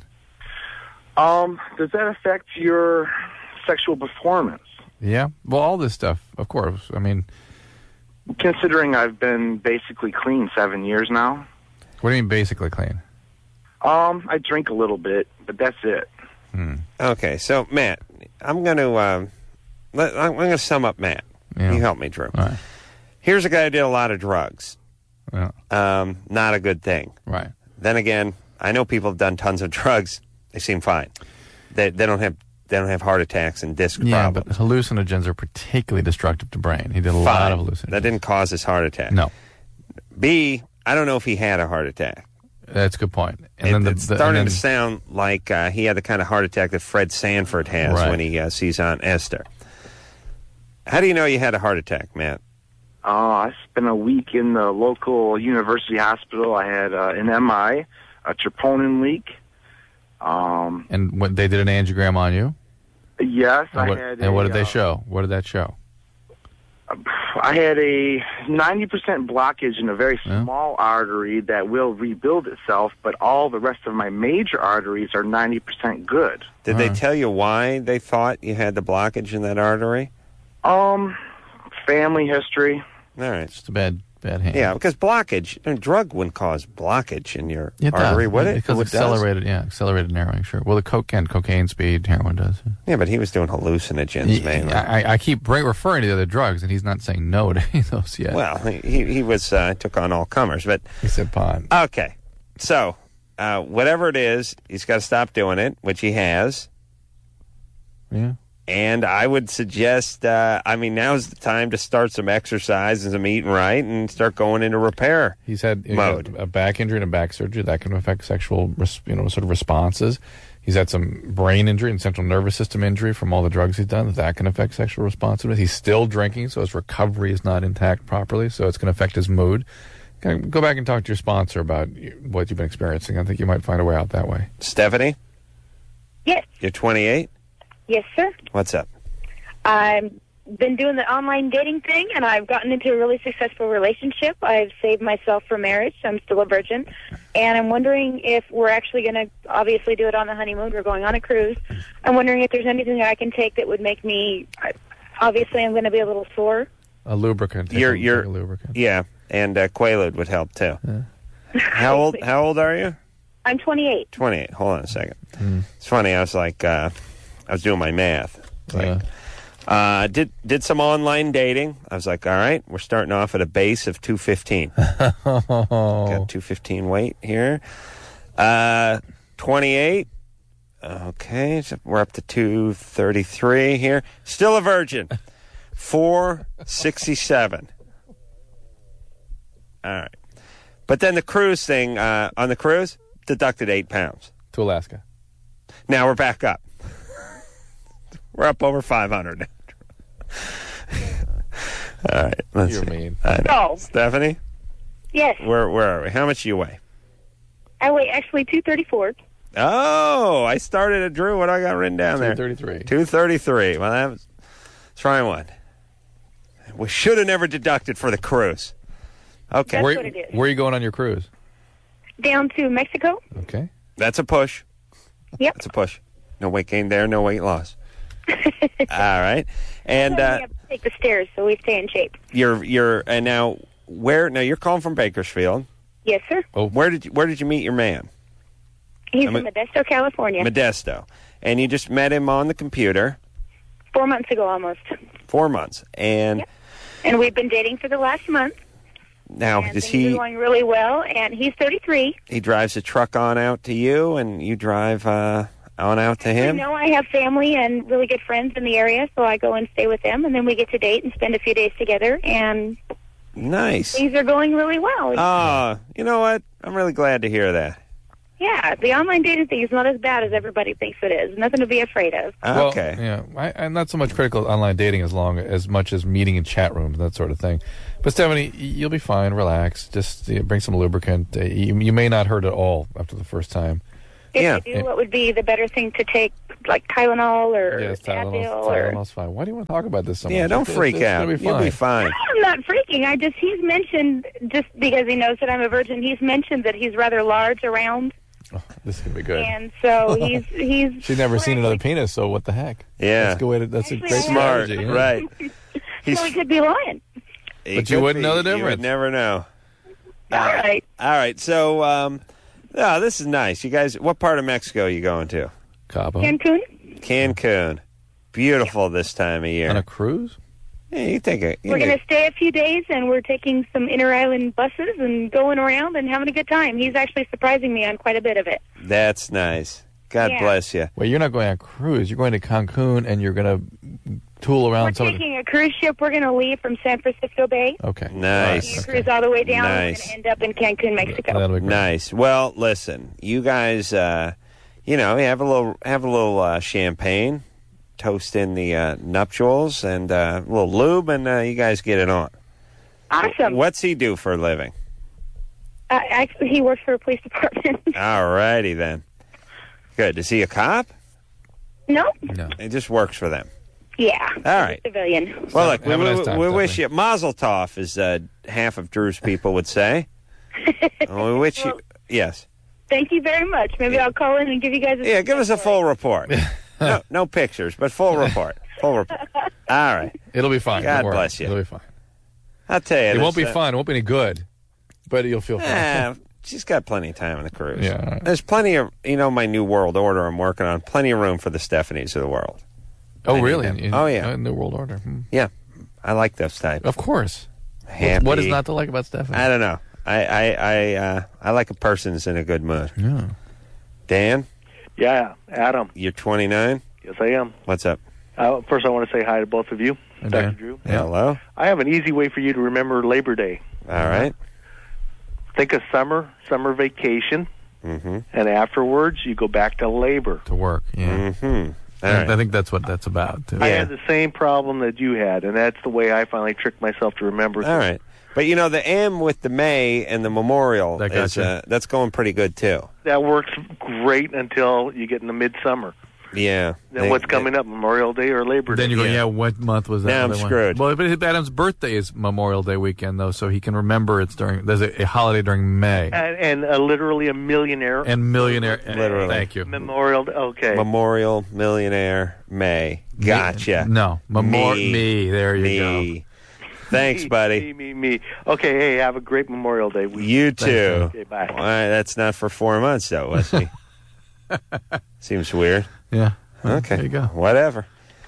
Um, does that affect your sexual performance? Yeah. Well, all this stuff, of course. I mean, Considering I've been basically clean seven years now. what do you mean basically clean? Um, I drink a little bit, but that's it. Hmm. Okay, so Matt, I'm going to um, let, I'm going to sum up Matt. Yeah. You help me, Drew. All right. Here's a guy who did a lot of drugs. Yeah. Um, not a good thing. Right. Then again, I know people have done tons of drugs. They seem fine. They they don't have they don't have heart attacks and disc Yeah, problems. but hallucinogens are particularly destructive to brain. He did a Fine. lot of hallucinogens. That didn't cause his heart attack. No. B, I don't know if he had a heart attack. That's a good point. And It- then the, it's the, starting and to then, sound like uh, he had the kind of heart attack that Fred Sanford has Right. when he uh, sees Aunt Esther. How do you know you had a heart attack, Matt? Uh, I spent a week in the local university hospital. I had uh, an M I, a troponin leak. Um, and when they did an angiogram on you. yes, And I what, had. and what a, did they uh, show? What did that show? I had a ninety percent blockage in a very Yeah. small artery that will rebuild itself, but all the rest of my major arteries are ninety percent good. Did they Uh-huh. tell you why they thought you had the blockage in that artery? Um, family history. All right. Just a bad, bad hand. Yeah, because blockage, a drug wouldn't cause blockage in your It artery, does. would it? Because Oh, it does? accelerated, yeah, accelerated narrowing, sure. Well, the coke can, cocaine speed, heroin does. Yeah, but he was doing hallucinogens, mainly. I, I keep re- referring to the other drugs, and he's not saying no to any of those yet. Well, he he was uh, took on all comers, but He said pot. okay. So, uh, whatever it is, he's got to stop doing it, which he has. Yeah. And I would suggest, uh, I mean, now's the time to start some exercise and some eating right and start going into repair. He's had you Mode. know, a back injury and a back surgery that can affect sexual, res- you know, sort of responses. He's had some brain injury and central nervous system injury from all the drugs he's done. That can affect sexual responsiveness. He's still drinking, so his recovery is not intact properly, so it's going to affect his mood. Okay, go back and talk to your sponsor about you- what you've been experiencing. I think you might find a way out that way. Stephanie, Yes, you're twenty-eight. yes, sir. What's up? I've been doing the online dating thing, and I've gotten into a really successful relationship. I've saved myself for marriage. I'm still a virgin. And I'm wondering if we're actually going to obviously do it on the honeymoon. We're going on a cruise. I'm wondering if there's anything that I can take that would make me, obviously I'm going to be a little sore. A lubricant. Take You're a, you're take a lubricant. yeah, and uh, Quaalude would help too. How old? How old are you? I'm twenty-eight. twenty-eight. Hold on a second. Hmm. It's funny. I was like, uh, I was doing my math. It's like, Yeah. uh, did did some online dating. I was like, all right, we're starting off at a base of two fifteen. Oh. Got two fifteen weight here. Uh, twenty-eight. Okay, so we're up to two thirty-three here. Still a virgin. four sixty-seven. All right. But then the cruise thing, uh, on the cruise, deducted eight pounds. To Alaska. Now we're back up. We're up over five hundred. All right. Let's You're see. mean. I know. Oh, Stephanie, yes. where where are we? How much do you weigh? I weigh actually two thirty-four. Oh, I started at Drew. What do I got written down there? two thirty-three. two thirty-three. Well, that was... Try one. We should have never deducted for the cruise. Okay. That's Where, what it is. where are you going on your cruise? Down to Mexico. Okay. That's a push. Yep. That's a push. No weight gain there, no weight loss. All right. And So we uh, have to take the stairs, so we stay in shape. you're you're and now where now you're calling from Bakersfield. Yes, sir. Where did you where did you meet your man? He's I mean- in Modesto, California. Modesto. And you just met him on the computer Four months ago, almost. four months. And Yep. And we've been dating for the last month. now and does things are he going really well. And he's thirty-three. he drives a truck on out to you and you drive uh, on out to I him? know I have family and really good friends in the area, so I go and stay with them, and then we get to date and spend a few days together, and Nice. things are going really well. Oh, you know what? I'm really glad to hear that. Yeah, the online dating thing is not as bad as everybody thinks it is. Nothing to be afraid of. Well, Okay. yeah, I, I'm not so much critical of online dating as long as much as meeting in chat rooms, that sort of thing. But Stephanie, you'll be fine. Relax. Just uh, bring some lubricant. Uh, you, you may not hurt at all after the first time. If Yeah. I do, what would be the better thing to take, like Tylenol or Yes, Tylenol's, Advil? Or... Tylenol's fine. Why do you want to talk about this so much? Yeah, don't It's- freak it's out. Gonna be You'll fine. be fine. I'm not freaking. I just, he's mentioned, just because he knows that I'm a virgin, he's mentioned that he's rather large around. Oh, this is gonna be good. And so he's, he's. She's never seen another penis, so what the heck? Yeah. That's a good way to, that's a Actually, great I Smart, strategy. yeah. right. He's, So he could be lying. he But you could wouldn't know the You would difference. never know. All right. All right, so um, no, this is nice. You guys, what part of Mexico are you going to? Cabo. Cancun? Cancun. Beautiful this time of year. On a cruise? Yeah, you think it. We're going to stay a few days, and we're taking some inter-island buses and going around and having a good time. He's actually surprising me on quite a bit of it. That's nice. God Yeah. bless you. Well, you're not going on a cruise. You're going to Cancun, and you're going to tool around We're some of the... taking a cruise ship. We're going to leave from San Francisco Bay. Okay. Nice. All right, Cruise all the way down. Nice. We're going to end up in Cancun, Mexico. That'll be great. Nice. Well, listen, you guys, uh, you know, have a little, have a little uh, champagne, toast in the uh, nuptials, and uh, a little lube, and uh, you guys get it on. Awesome. What's he do for a living? Uh, actually, he works for a police department. All righty then. Good. Is he a cop? No? No. He just works for them. Yeah. All right. Civilian. Well, look, we, Have a nice we- time, we Stephanie. wish you Mazel Tov, as uh, half of Drew's people would say. we wish you, yes. Thank you very much. Maybe I'll call in and give you guys a... Yeah, give us a full report. no, no pictures, but full report. Full report. All right. It'll be fine. God Don't worry. bless you. It'll be fine. I'll tell you. It won't be this, uh, fun. It won't be any good, but you'll feel fine. Eh, she's got plenty of time on the cruise. Yeah, all right. There's plenty of, you know, my new world order I'm working on, plenty of room for the Stephanies of the world. Oh, I need really? them. In- Oh, yeah. uh, New World Order. Hmm. Yeah. I like those types. Of course. Happy. What is not to like about Stephanie? I don't know. I I I, uh, I like a person who's in a good mood. Yeah. Dan, Yeah, Adam. you're twenty-nine. Yes, I am. What's up? Uh, first, I want to say hi to both of you, Hey, Doctor Dan. Drew. Yeah. Hello. I have an easy way for you to remember Labor Day. All right. Think of summer, summer vacation, Mm-hmm. and afterwards you go back to labor. To work. Yeah. Mm-hmm. All I, right. I think that's what that's about. Too. I Yeah. had the same problem that you had, and that's the way I finally tricked myself to remember. All right. But you know the M with the May and the Memorial That is gotcha. uh, that's going pretty good too. That works great until you get in the midsummer. Yeah. Then They- what's they- coming up, Memorial Day or Labor Day? Then you go, Yeah. yeah. What month was that? Now I'm other one? screwed. Well, but Adam's birthday is Memorial Day weekend, though, so he can remember it's during. There's a, a holiday during May. And, and uh, literally a millionaire. And millionaire. Literally. Thank you. Memorial Day. Okay. Memorial, Millionaire, May. Gotcha. No, memor- Me. me. There you Me. Thanks, Me, buddy. Me, me, me. Okay, hey, have a great Memorial Day week. You too. Okay, bye. Well, that's not for four months, though, was he? Seems weird. go. Yeah. Well, Okay. There you go. Whatever.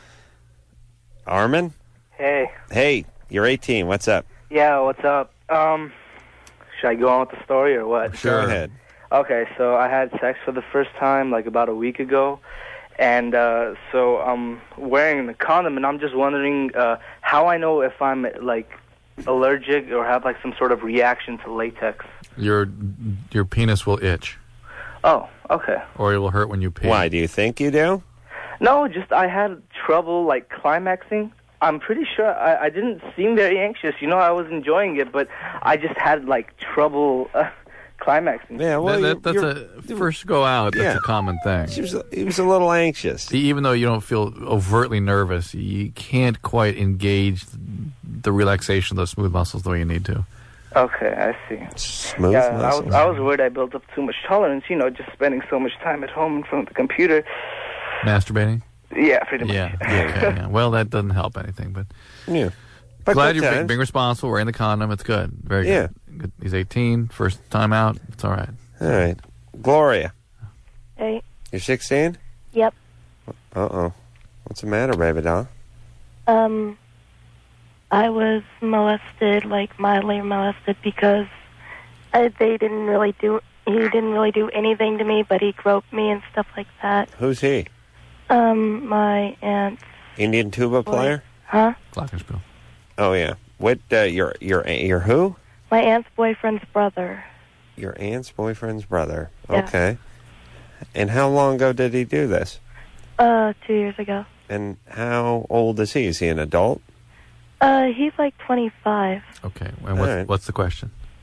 Armin? Hey, Hey, you're eighteen. What's up? yeah, what's up? Um, should I go on with the story or what? Sure. Go ahead. Okay, so I had sex for the first time like about a week ago, and uh, so I'm wearing the condom, and I'm just wondering uh, how I know if I'm like allergic or have like some sort of reaction to latex. Your your penis will itch, Oh, okay. or it will hurt when you pee. Why, do you think you do? No, just I had trouble like climaxing. I'm pretty sure I, I didn't seem very anxious. You know, I was enjoying it, but I just had like trouble uh, climaxing. Yeah, well, That- you- that- that's you're- a first go out. That's Yeah. a common thing. He was, he was a little anxious. Even though you don't feel overtly nervous, you can't quite engage the relaxation of those smooth muscles the way you need to. Okay, I see. Smooth Yeah, I muscles. was, I was worried I built up too much tolerance, you know, just spending so much time at home in front of the computer. Masturbating? Yeah, pretty much. Yeah. yeah, okay, yeah. Well, that doesn't help anything, but Yeah. But glad good you're being, times. being responsible, wearing the condom. It's good. Very Yeah. good. good. He's eighteen, first time out. It's all right. All right. Gloria, Hey. you're sixteen? Yep. Uh-oh. What's the matter, baby doll? Um, I was molested, like mildly molested, because I, they didn't really do. He didn't really do anything to me, but he groped me and stuff like that. Who's he? Um, my aunt. Indian tuba player? Huh? Glockenspiel. Oh, yeah. What, uh, your, your, your who? My aunt's boyfriend's brother. Your aunt's boyfriend's brother. Yeah. Okay. And how long ago did he do this? Uh, two years ago. And how old is he? Is he an adult? Uh, he's like twenty-five. Okay. And what's, All right. what's the question?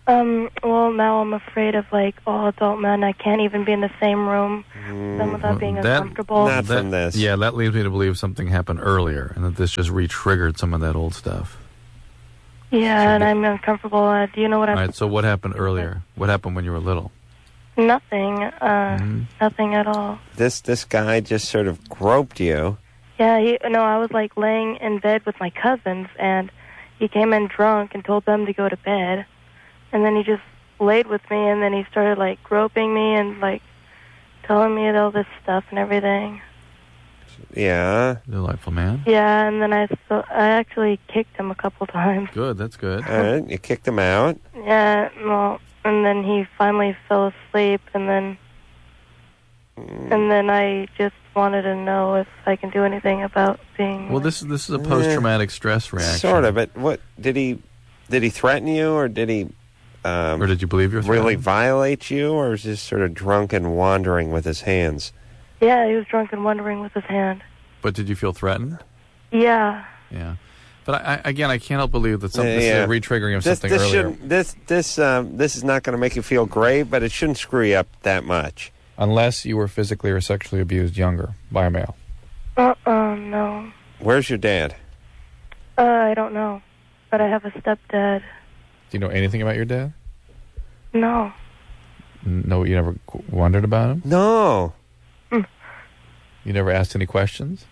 Um, well, now I'm afraid of, like, all adult men. I can't even be in the same room with them without being That- uncomfortable. Not That- from this. Yeah, that leads me to believe something happened earlier, and that this just re-triggered some of that old stuff. Yeah, and I'm uncomfortable. Uh, do you know what All I'm... right, so what happened earlier? What happened when you were little? Nothing. Uh, Mm-hmm. nothing at all. This this guy just sort of groped you. Yeah, he, no, I was, like, laying in bed with my cousins, and he came in drunk and told them to go to bed. And then he just laid with me, and then he started, like, groping me and, like, telling me all this stuff and everything. Yeah. Delightful man. Yeah, and then I, so, I actually kicked him a couple times. Good, that's good. All right, you kicked him out. Yeah, well, and then he finally fell asleep, and then, and then I just wanted to know if I can do anything about being... Well, this, this is a post-traumatic stress reaction. Sort of, but what did he did he threaten you, or did he um, Or did you believe you were really threatened? violate you, or was he just sort of drunk and wandering with his hands? Yeah, he was drunk and wandering with his hand. But did you feel threatened? Yeah. Yeah. But I, I, again, I can't help believe that something, Yeah, this yeah. is a re-triggering of This, something this earlier. shouldn't- This this um, this is not going to make you feel great, but it shouldn't screw you up that much. Unless you were physically or sexually abused younger by a male. Uh-uh, no. Where's your dad? Uh, I don't know. But I have a stepdad. Do you know anything about your dad? No. No, you never qu- wondered about him? No. Mm. You never asked any questions?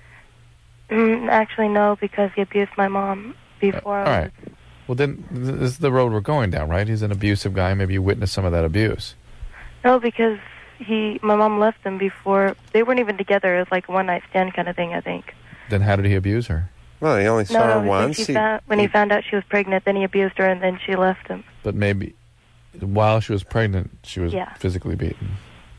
Mm, actually, no, because he abused my mom before. All right. Well, then th- this is the road we're going down, right? He's an abusive guy. Maybe you witnessed some of that abuse. No, because he, my mom left him before. They weren't even together. It was like a one-night stand kind of thing, I think. Then how did he abuse her? Well, he only saw no, her no, when once. She He- found, when he found out she was pregnant, then he abused her, and then she left him. But maybe while she was pregnant, she was Yeah. physically beaten.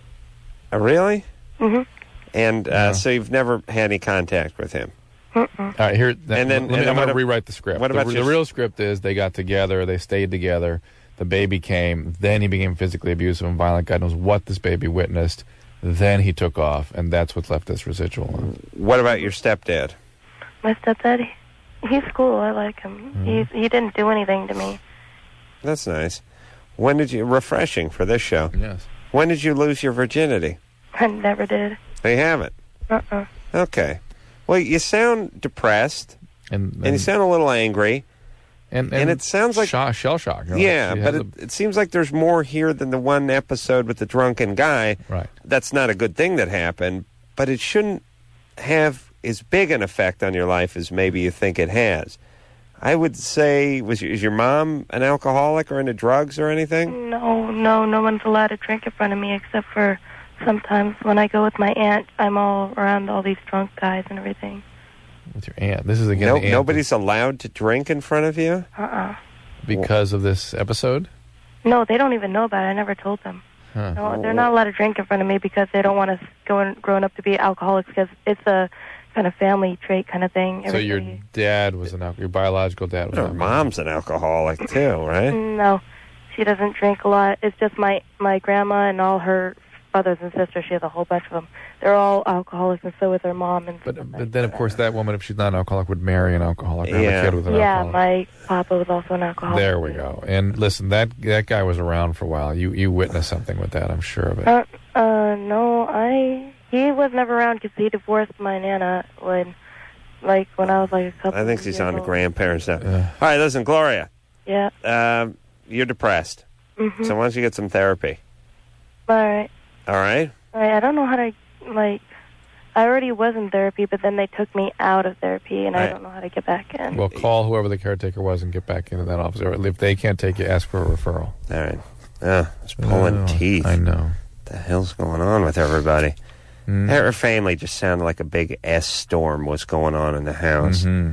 Oh, really? Mm-hmm. And uh, so you've never had any contact with him? Mm-mm. All right, here. And then- let me, and then I'm going what to ab- rewrite the script. what the, about the your- real script is they got together, they stayed together, the baby came, then he became physically abusive and violent. God knows what this baby witnessed. Then he took off, and that's what's left this residual. What about your stepdad? My stepdad, he, he's cool. I like him. Mm-hmm. He's, he didn't do anything to me. That's nice. When did you refreshing for this show? Yes. When did you lose your virginity? I never did. They haven't. Uh-uh. Okay. Well, you sound depressed, and, and you sound a little angry, and and, it sounds like Sho- shell shock. you know, yeah, she but has it, it seems like there's more here than the one episode with the drunken guy. Right. That's not a good thing that happened, but it shouldn't have as big an effect on your life as maybe you think it has. I would say, was your, is your mom an alcoholic or into drugs or anything? No, no, no one's allowed to drink in front of me except for sometimes when I go with my aunt. I'm all around all these drunk guys and everything. with your aunt. This is again No, the aunt nobody's allowed to drink in front of you? Uh-uh. because of this episode. No, they don't even know about it. I never told them. Huh. No, they're not allowed to drink in front of me because they don't want us going, growing up to be alcoholics because it's a kind of family trait kind of thing. So your Everybody- dad was an alcoholic. Your biological dad was Her an alcoholic. mom's an alcoholic too, right? No, she doesn't drink a lot. It's just my, my grandma and all her brothers and sisters. She has a whole bunch of them. They're all alcoholics, and so is her mom. And But, but then, of course, that woman, if she's not an alcoholic, would marry an alcoholic or have Yeah. a kid with an yeah, alcoholic. my papa was also an alcoholic. There we go. And listen, that that guy was around for a while. You you witnessed something with that, I'm sure of it. Uh, uh, no, I he was never around because he divorced my nana when, like, when I was like a couple. I think she's years on to old. grandparents now. All right, listen, Gloria. Yeah. Um, you're depressed. Mhm. So why don't you get some therapy? All right. All right? All right. I don't know how to like. I already was in therapy, but then they took me out of therapy, and I Right. don't know how to get back in. Well, call whoever the caretaker was and get back into that office. Or if they can't take you, ask for a referral. All right. Uh, it's pulling Oh, teeth. I know. What the hell's going on with everybody? Mm. Her family just sounded like a big S storm was going on in the house. Mhm.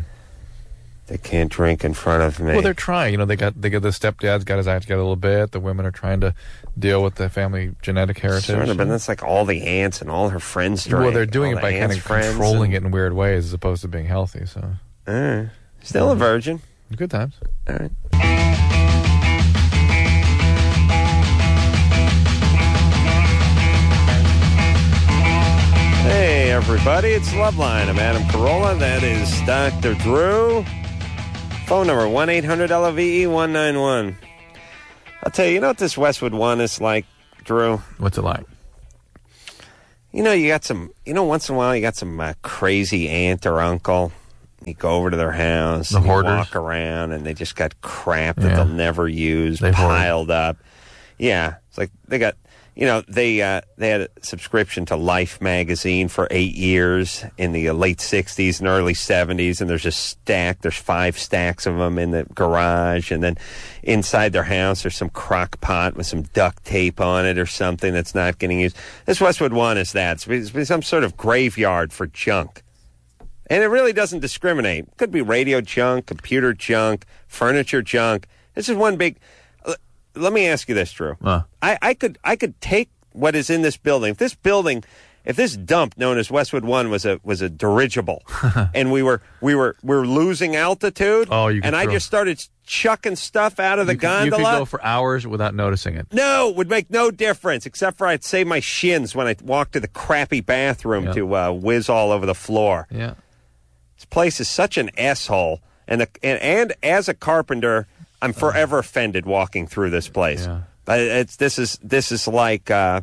They can't drink in front of me. Well, they're trying. You know, they got they got the stepdad's got his act together a little bit. The women are trying to deal with the family genetic heritage. Sort of, but that's like all the aunts and all her friends drink. Well, they're doing all it by the kind aunts' of friends controlling and- it in weird ways as opposed to being healthy. So, Uh, still a virgin. Good times. All right. Hey, everybody, it's Loveline. I'm Adam Carolla. That is Doctor Drew. Phone number one eight hundred L O V E one nine one. I'll tell you, you know what this Westwood One is like, Drew? What's it like? You know, you got some, you know, once in a while you got some uh, crazy aunt or uncle. You go over to their house, The and you hoarders. walk around, and they just got crap that Yeah. they'll never use They hoard. piled up. Yeah, it's like they got, you know, they uh, they had a subscription to Life magazine for eight years in the late sixties and early seventies, and there's a stack, there's five stacks of them in the garage, and then inside their house there's some crock pot with some duct tape on it or something that's not getting used. This Westwood One is that. It's been some sort of graveyard for junk. And it really doesn't discriminate. Could be radio junk, computer junk, furniture junk. This is one big... L- let me ask you this, Drew. Uh. I, I could I could take what is in this building. If this building, if this dump known as Westwood One was a was a dirigible, and we were we were we were losing altitude, Oh, you could and I throw- just started chucking stuff out of the You could, you gondola. could go for hours without noticing it. No, it would make no difference, except for I'd save my shins when I walked to the crappy bathroom Yeah. to uh, whiz all over the floor. Yeah. This place is such an asshole, and a, and, and as a carpenter, I'm forever offended walking through this place. Yeah. Uh, It's this is this is like uh,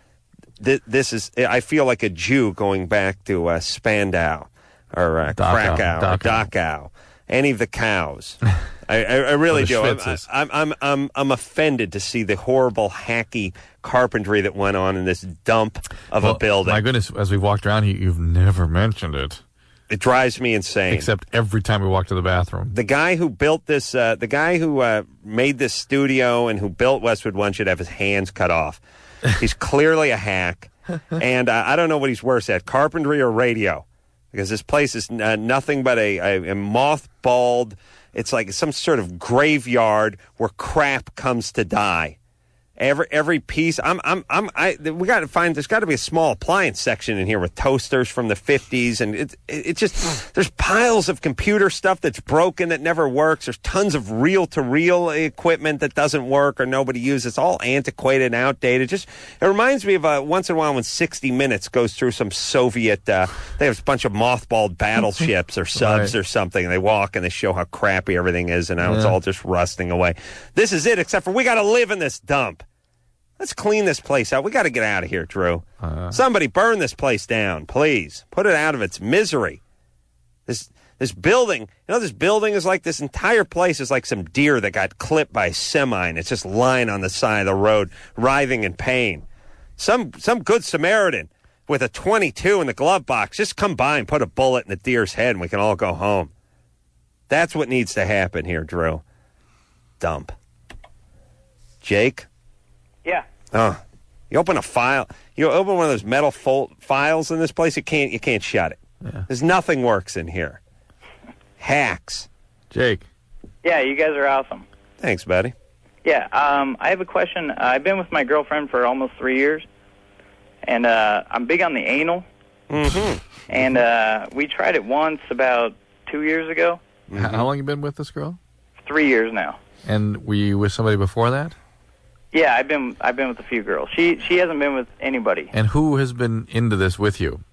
th- this is I feel like a Jew going back to uh, Spandau or uh, Dachau. Krakow or Dachau. Dachau, any of the cows. I, I, I really Or the do. I'm, Schwitzes. I'm, I'm, I'm, I'm offended to see the horrible, hacky carpentry that went on in this dump of Well, a building. My goodness, as we've walked around, you, you've never mentioned it. It drives me insane. Except every time we walk to the bathroom. The guy who built this, uh, the guy who uh, made this studio and who built Westwood One should have his hands cut off. He's clearly a hack, and uh, I don't know what he's worse at, carpentry or radio, because this place is uh, nothing but a, a, a mothballed. It's like some sort of graveyard where crap comes to die. Every every piece, I'm I'm I'm I. We got to find. There's got to be a small appliance section in here with toasters from the fifties, and it it, it just there's piles of computer stuff that's broken that never works. There's tons of reel to reel equipment that doesn't work or nobody uses. It's all antiquated and outdated. Just it reminds me of uh, once in a while when sixty minutes goes through some Soviet. Uh, they have a bunch of mothballed battleships or subs Right. or something, and they walk and they show how crappy everything is, and how it's Yeah. all just rusting away. This is it, except for we got to live in this dump. Let's clean this place out. We got to get out of here, Drew. Uh, Somebody burn this place down, please. Put it out of its misery. This this building, you know, this building is like this entire place is like some deer that got clipped by a semi, and it's just lying on the side of the road, writhing in pain. Some some good Samaritan with a twenty-two in the glove box, just come by and put a bullet in the deer's head, and we can all go home. That's what needs to happen here, Drew. Dump. Jake? Yeah. Oh, you open a file. You open one of those metal fol- files in this place. You can't. You can't shut it. Yeah. There's nothing works in here. Hacks. Jake. Yeah, you guys are awesome. Thanks, buddy. Yeah, um, I have a question. Uh, I've been with my girlfriend for almost three years, and uh, I'm big on the anal. Mm-hmm. And uh, we tried it once about two years ago. H- How long you been with this girl? Three years now. And were you with somebody before that? Yeah, I've been I've been with a few girls. She she hasn't been with anybody. And who has been into this with you?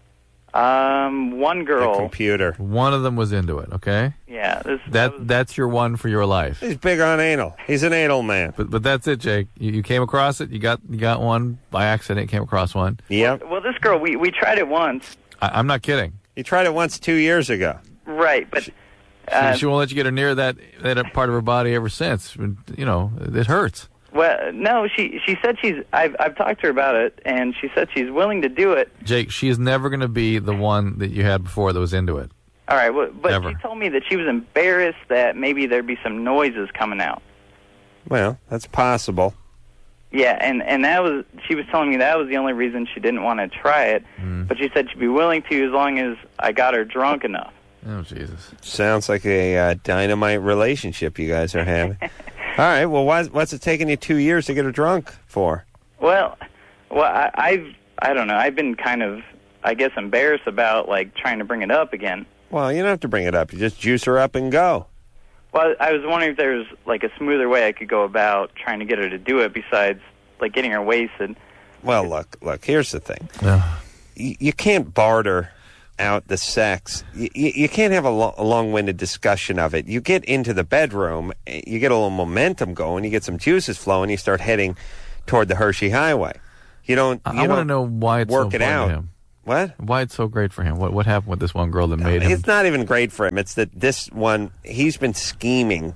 Um, one girl. Computer. One of them was into it, okay? Yeah, this That that's your one for your life. He's big on anal. He's an anal man. But but that's it, Jake. You, you came across it. You got you got one by accident. Came across one. Yep. Well, this girl we we tried it once. I, I'm not kidding. You tried it once two years ago. Right, but She, uh, she won't let you get her near that that part of her body ever since. You know, it hurts. well, no, she she said she's. I've I've talked to her about it, and she said she's willing to do it. Jake, she is never going to be the one that you had before that was into it. All right, well, but Never. she told me that she was embarrassed that maybe there'd be some noises coming out. Well, that's possible. Yeah, and and that was she was telling me that was the only reason she didn't want to try it. Mm. But she said she'd be willing to as long as I got her drunk enough. Oh, Jesus. Sounds like a uh, dynamite relationship you guys are having. All right. Well, why, what's it taking you two years to get her drunk for? Well, well, I, I've I don't know. I've been kind of I guess embarrassed about like trying to bring it up again. Well, you don't have to bring it up. You just juice her up and go. Well, I was wondering if there's like a smoother way I could go about trying to get her to do it besides like getting her wasted. Well, look, look. Here's the thing. Yeah. Y- you can't barter out the sex, you, you can't have a, lo- a long-winded discussion of it. You get into the bedroom, you get a little momentum going, you get some juices flowing, you start heading toward the Hershey Highway. You don't. You I want to don't know why it's work so it important out. to him. What? Why it's so great for him? What what happened with this one girl that made him? It's not even great for him. It's that this one, he's been scheming.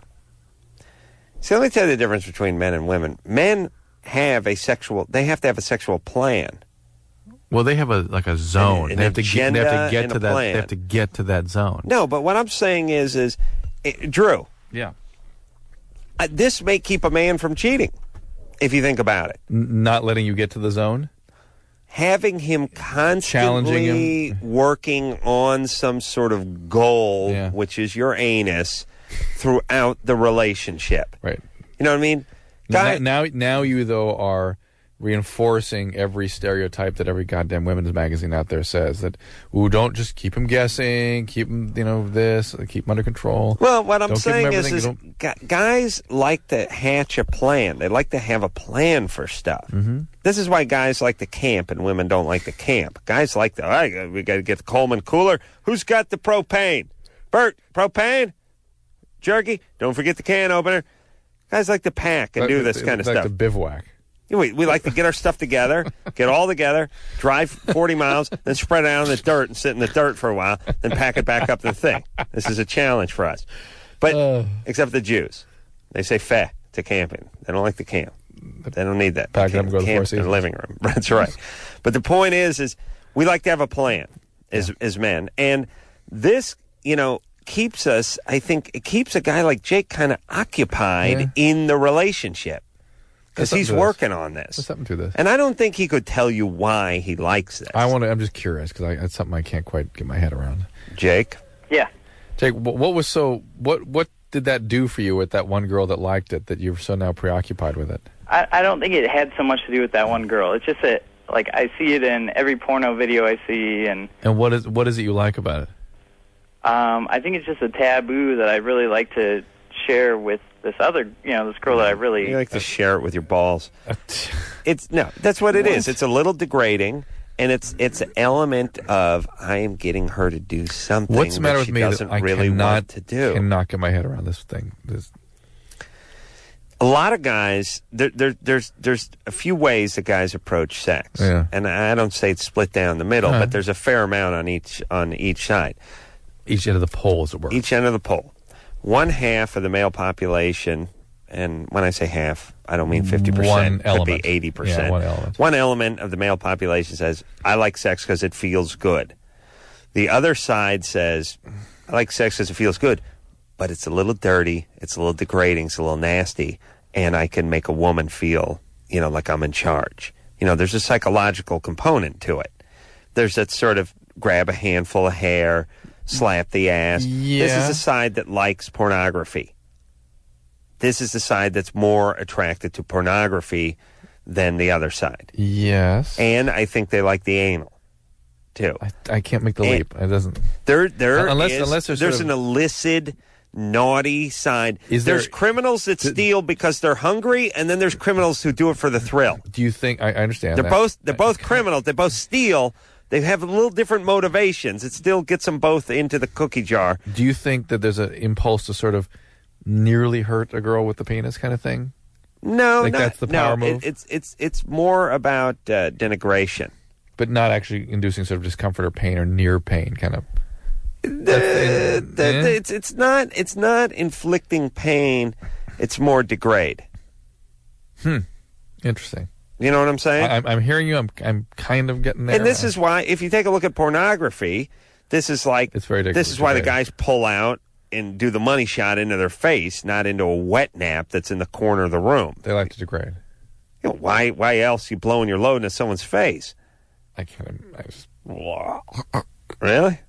See, let me tell you the difference between men and women. Men have a sexual, they have to have a sexual plan. Well, they have a like a zone. An they, have to get, they have to get and to a that. plan. They have to get to that zone. No, but what I'm saying is, is it, Drew. Yeah. Uh, this may keep a man from cheating, if you think about it. N- not letting you get to the zone. Having him constantly Challenging him. working on some sort of goal, Yeah. which is your anus, throughout the relationship. Right. You know what I mean? Now, now, now you though are reinforcing every stereotype that every goddamn women's magazine out there says that. Ooh, don't just keep him guessing. Keep him, you know, this. Keep him under control. Well, what I'm Don't give him saying is, everything. is You don't- gu- guys like to hatch a plan. They like to have a plan for stuff. Mm-hmm. This is why guys like to camp and women don't like to camp. Guys like to, all right, we got to get the Coleman cooler. Who's got the propane? Bert, propane? Jerky? Don't forget the can opener. Guys like to pack and Like- do this they kind of like stuff. to bivouac. We, we like to get our stuff together, get all together, drive forty miles, then spread it out in the dirt and sit in the dirt for a while, then pack it back up to the thing. This is a challenge for us. But Uh. except the Jews. They say feh to camping. They don't like to camp. They don't need that. Pack it They up and go to the camp Four in the Seasons. living room. That's right. But the point is, is we like to have a plan as, as men. And this, you know, keeps us, I think, it keeps a guy like Jake kind of occupied Yeah. in the relationship. Because There's he's something to this. working on this. There's something to this. And I don't think he could tell you why he likes this. I want to. I'm just curious because it's something I can't quite get my head around. Jake? Yeah. Jake, wh- what was so? What what did that do for you with that one girl that liked it that you're so now preoccupied with it? I, I don't think it had so much to do with that one girl. It's just that, like, I see it in every porno video I see, and And what is what is it you like about it? um, I think it's just a taboo that I really like to share with this other, you know, this girl that I really You like to share it with your balls. It's no, that's what it is. What? It's a little degrading, and it's it's an element of I am getting her to do something. What's the matter that with she me doesn't that I really cannot want to do? cannot get my head around this thing? This A lot of guys, there, there, there's there's a few ways that guys approach sex, Yeah. and I don't say it's split down the middle, Uh-huh. but there's a fair amount on each on each side. each end of the pole, as it were. Each end of the pole. One half of the male population, and when I say half, I don't mean fifty One percent. Could element. be eighty percent. Yeah, one element. One element of the male population says, I like sex because it feels good. The other side says, I like sex because it feels good, but it's a little dirty, it's a little degrading, it's a little nasty, and I can make a woman feel, you know, like I'm in charge. You know, there's a psychological component to it. There's that sort of grab a handful of hair, slap the ass. This Yeah. is the side that likes pornography. This is the side that's more attracted to pornography than the other side. Yes. And I think they like the anal, too. I, I can't make the And- leap. It doesn't. There, there Unless- is- unless there's there's sort an of- illicit, naughty side. Is there's there- criminals that steal because they're hungry, and then there's criminals who do it for the thrill. Do you think? I, I understand. They're that. both they're both criminals. They both steal. They have a little different motivations. It still gets them both into the cookie jar. Do you think that there's an impulse to sort of nearly hurt a girl with the penis kind of thing? No, Like not- that's the power no, move? It, it's it's it's more about uh, denigration. But not actually inducing sort of discomfort or pain or near pain kind of. The- the- eh? the- it's it's not it's not inflicting pain. It's more degrade. Hmm. Interesting. You know what I'm saying? I, I'm, I'm hearing you. I'm I'm kind of getting there. And this is why, if you take a look at pornography, this is like It's very this is why the degrading. guys pull out and do the money shot into their face, not into a wet nap that's in the corner of the room. They like to degrade. You know, why? Why else you blowing your load into someone's face? I can't. I just. Really?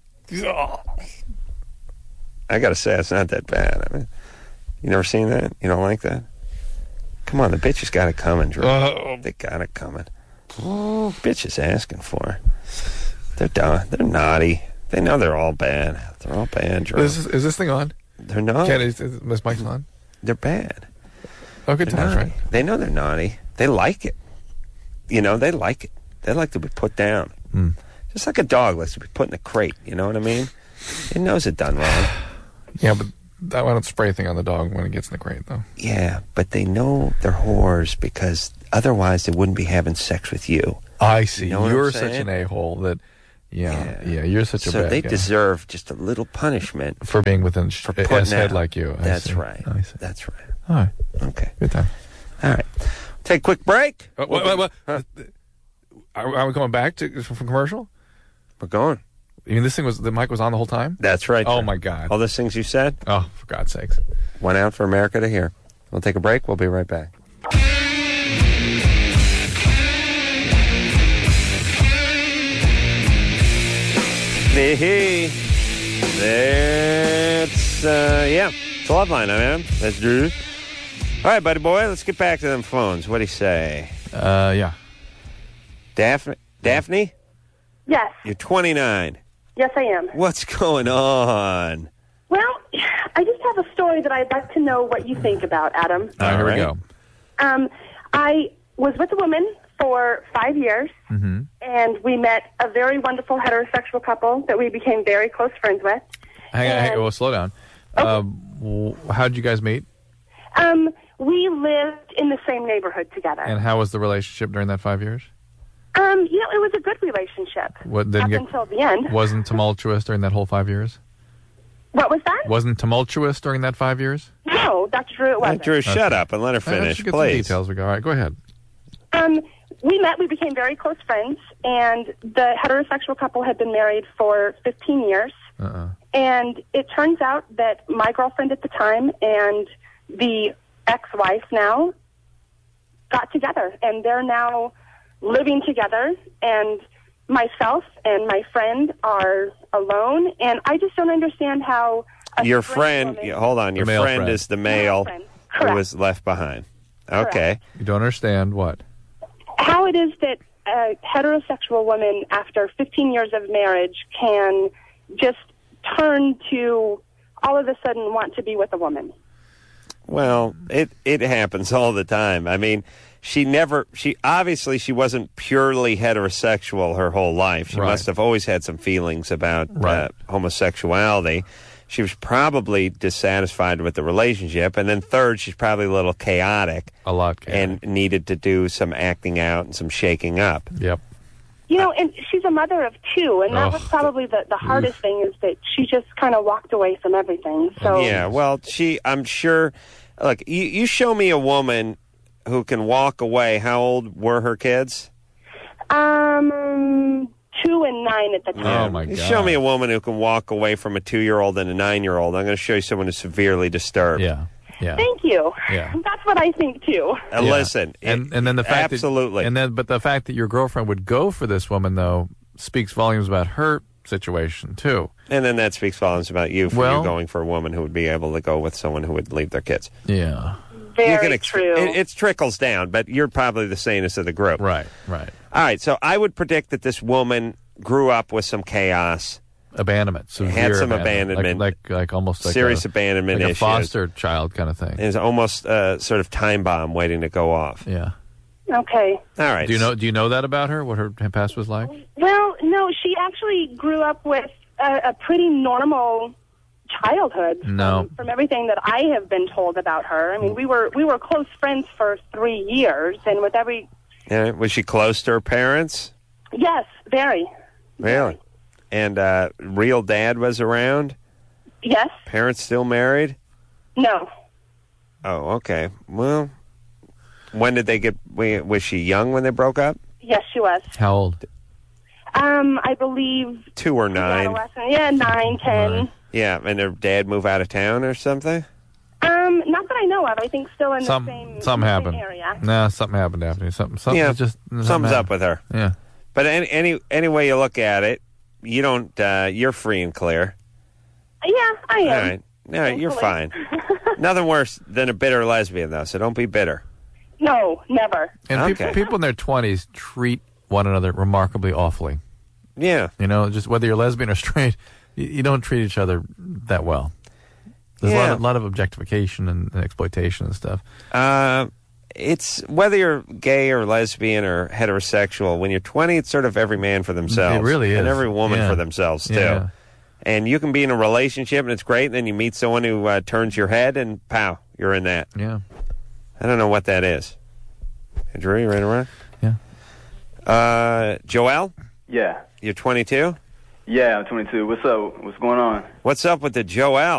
I gotta say, it's not that bad. I mean, you never seen that? You don't like that? Come on, the bitch has got it coming, Drew. Uh, They got it coming. Bitch is asking for. They're done. They're naughty. They know they're all bad. They're all bad, Drew. Is this, is this thing on? They're not. Ken, is, is this mic's on? They're bad. Oh, good They're times, naughty. right? They know they're naughty. They like it. You know, they like it. They like to be put down. Mm. Just like a dog likes to be put in a crate. You know what I mean? It knows it done wrong. Yeah, but I don't spray anything on the dog when it gets in the crate, though. Yeah, but they know they're whores because otherwise they wouldn't be having sex with you. I see. You know what You're I'm such saying? an a-hole that, yeah, yeah, you're such a So bad they guy. deserve just a little punishment For being within for a putting S-head out. like you. I That's see. right. I see. That's right. All right. Okay. Good time. All right. Take a quick break. Oh, what, what, what? Huh? Are, are we going back to from commercial? We're going. You mean this thing was, the mic was on the whole time? That's right. Oh, sir. my God. All those things you said Oh, for God's sakes. went out for America to hear. We'll take a break. We'll be right back. Hey, that's, uh, yeah, it's a love line, I am. That's Drew. All right, buddy boy, let's get back to them phones. What do you say? Uh, yeah. Daphne? Daphne? Yes. You're twenty-nine. Yes, I am. What's going on? Well, I just have a story that I'd like to know what you think about, Adam. All right, here right. we go. Um, I was with a woman for five years, Mm-hmm. and we met a very wonderful heterosexual couple that we became very close friends with. Hang on, hang on. And- Well, slow down. Um, w- how'd you guys meet? Um, we lived in the same neighborhood together. And how was the relationship during that five years? Um, you know, it was a good relationship What didn't up get until the end. wasn't tumultuous during that whole five years? What was that? Wasn't tumultuous during that five years? No, that's true. It Hey, wasn't. Drew, shut up and let her All right, let's finish, get some please. details. We go. All right, go ahead. Um, we met, we became very close friends, and the heterosexual couple had been married for fifteen years. Uh-uh. And it turns out that my girlfriend at the time and the ex-wife now got together, and they're now living together, and myself and my friend are alone, and I just don't understand how a Your straight friend, woman- yeah, hold on, your The male friend, friend. is the male friend. who Correct. was left behind. Okay. You don't understand what? how it is that a heterosexual woman, after fifteen years of marriage, can just turn to all of a sudden want to be with a woman. Well, it it happens all the time. I mean, she never, she obviously she wasn't purely heterosexual her whole life. She Right. must have always had some feelings about uh, Right. homosexuality. She was probably dissatisfied with the relationship. And then third, she's probably a little chaotic. A lot chaotic. And needed to do some acting out and some shaking up. Yep. You know, and she's a mother of two, and that Ugh. was probably the, the hardest thing is that she just kind of walked away from everything. So Yeah, well, she, I'm sure, look, you, you show me a woman who can walk away. How old were her kids? um, two and nine at the time. Oh, my You God. show me a woman who can walk away from a two-year-old and a nine-year-old. I'm going to show you someone who's severely disturbed. Yeah. Yeah. Thank you. Yeah. That's what I think too. Uh, Yeah. Listen, and it- and then the fact absolutely. that, and then but the fact that your girlfriend would go for this woman though speaks volumes about her situation too. And then that speaks volumes about you for Well- you going for a woman who would be able to go with someone who would leave their kids. Yeah. Very You can ex- true. It, it trickles down, but you're probably the sanest of the group. Right. Right. All right, so I would predict that this woman grew up with some chaos. Abandonment. Severe Had some abandonment. abandonment. Like like, like almost like Serious a, abandonment like a issues. foster child kind of thing. It's almost a sort of time bomb waiting to go off. Yeah. Okay. All right. Do you know Do you know that about her? What her past was like? Well, no, she actually grew up with a, a pretty normal childhood. No. From, from everything that I have been told about her. I mean, we were we were close friends for three years, and with every Yeah, was she close to her parents? yes, very Really? And uh, real dad was around? yes, Parents still married? no. Oh, okay. Well, when did they get... wa- Was she young when they broke up? Yes, she was. How old? Um, I believe Two or nine? adolescent. Yeah, nine, ten. Yeah, and their dad move out of town or something? Um, not that I know of. I think still in Some the same, something the same happened. area. Nah, something happened, Daphne. Something. Something yeah, just something something's happened. up with her. Yeah. But any, any any way you look at it, you don't... Uh, you're free and clear. Yeah, I am. All right. All right, you're fine. Nothing worse than a bitter lesbian, though, so don't be bitter. No, never. And Okay. people, people in their twenties treat one another remarkably awfully. Yeah. You know, just whether you're lesbian or straight, you, you don't treat each other that well. There's a, lot Yeah. of, lot of objectification and, and exploitation and stuff. Uh, it's whether you're gay or lesbian or heterosexual. When you're twenty, it's sort of every man for themselves. It really is. And every woman Yeah. for themselves, too. Yeah. And you can be in a relationship, and it's great, and then you meet someone who uh, turns your head, and pow, you're in that. Yeah. I don't know what that is. Hey, Drew, you ready to run? Yeah. Uh, Joel? Yeah. You're twenty-two? Yeah, I'm twenty-two. What's up? What's going on? What's up with the Joel?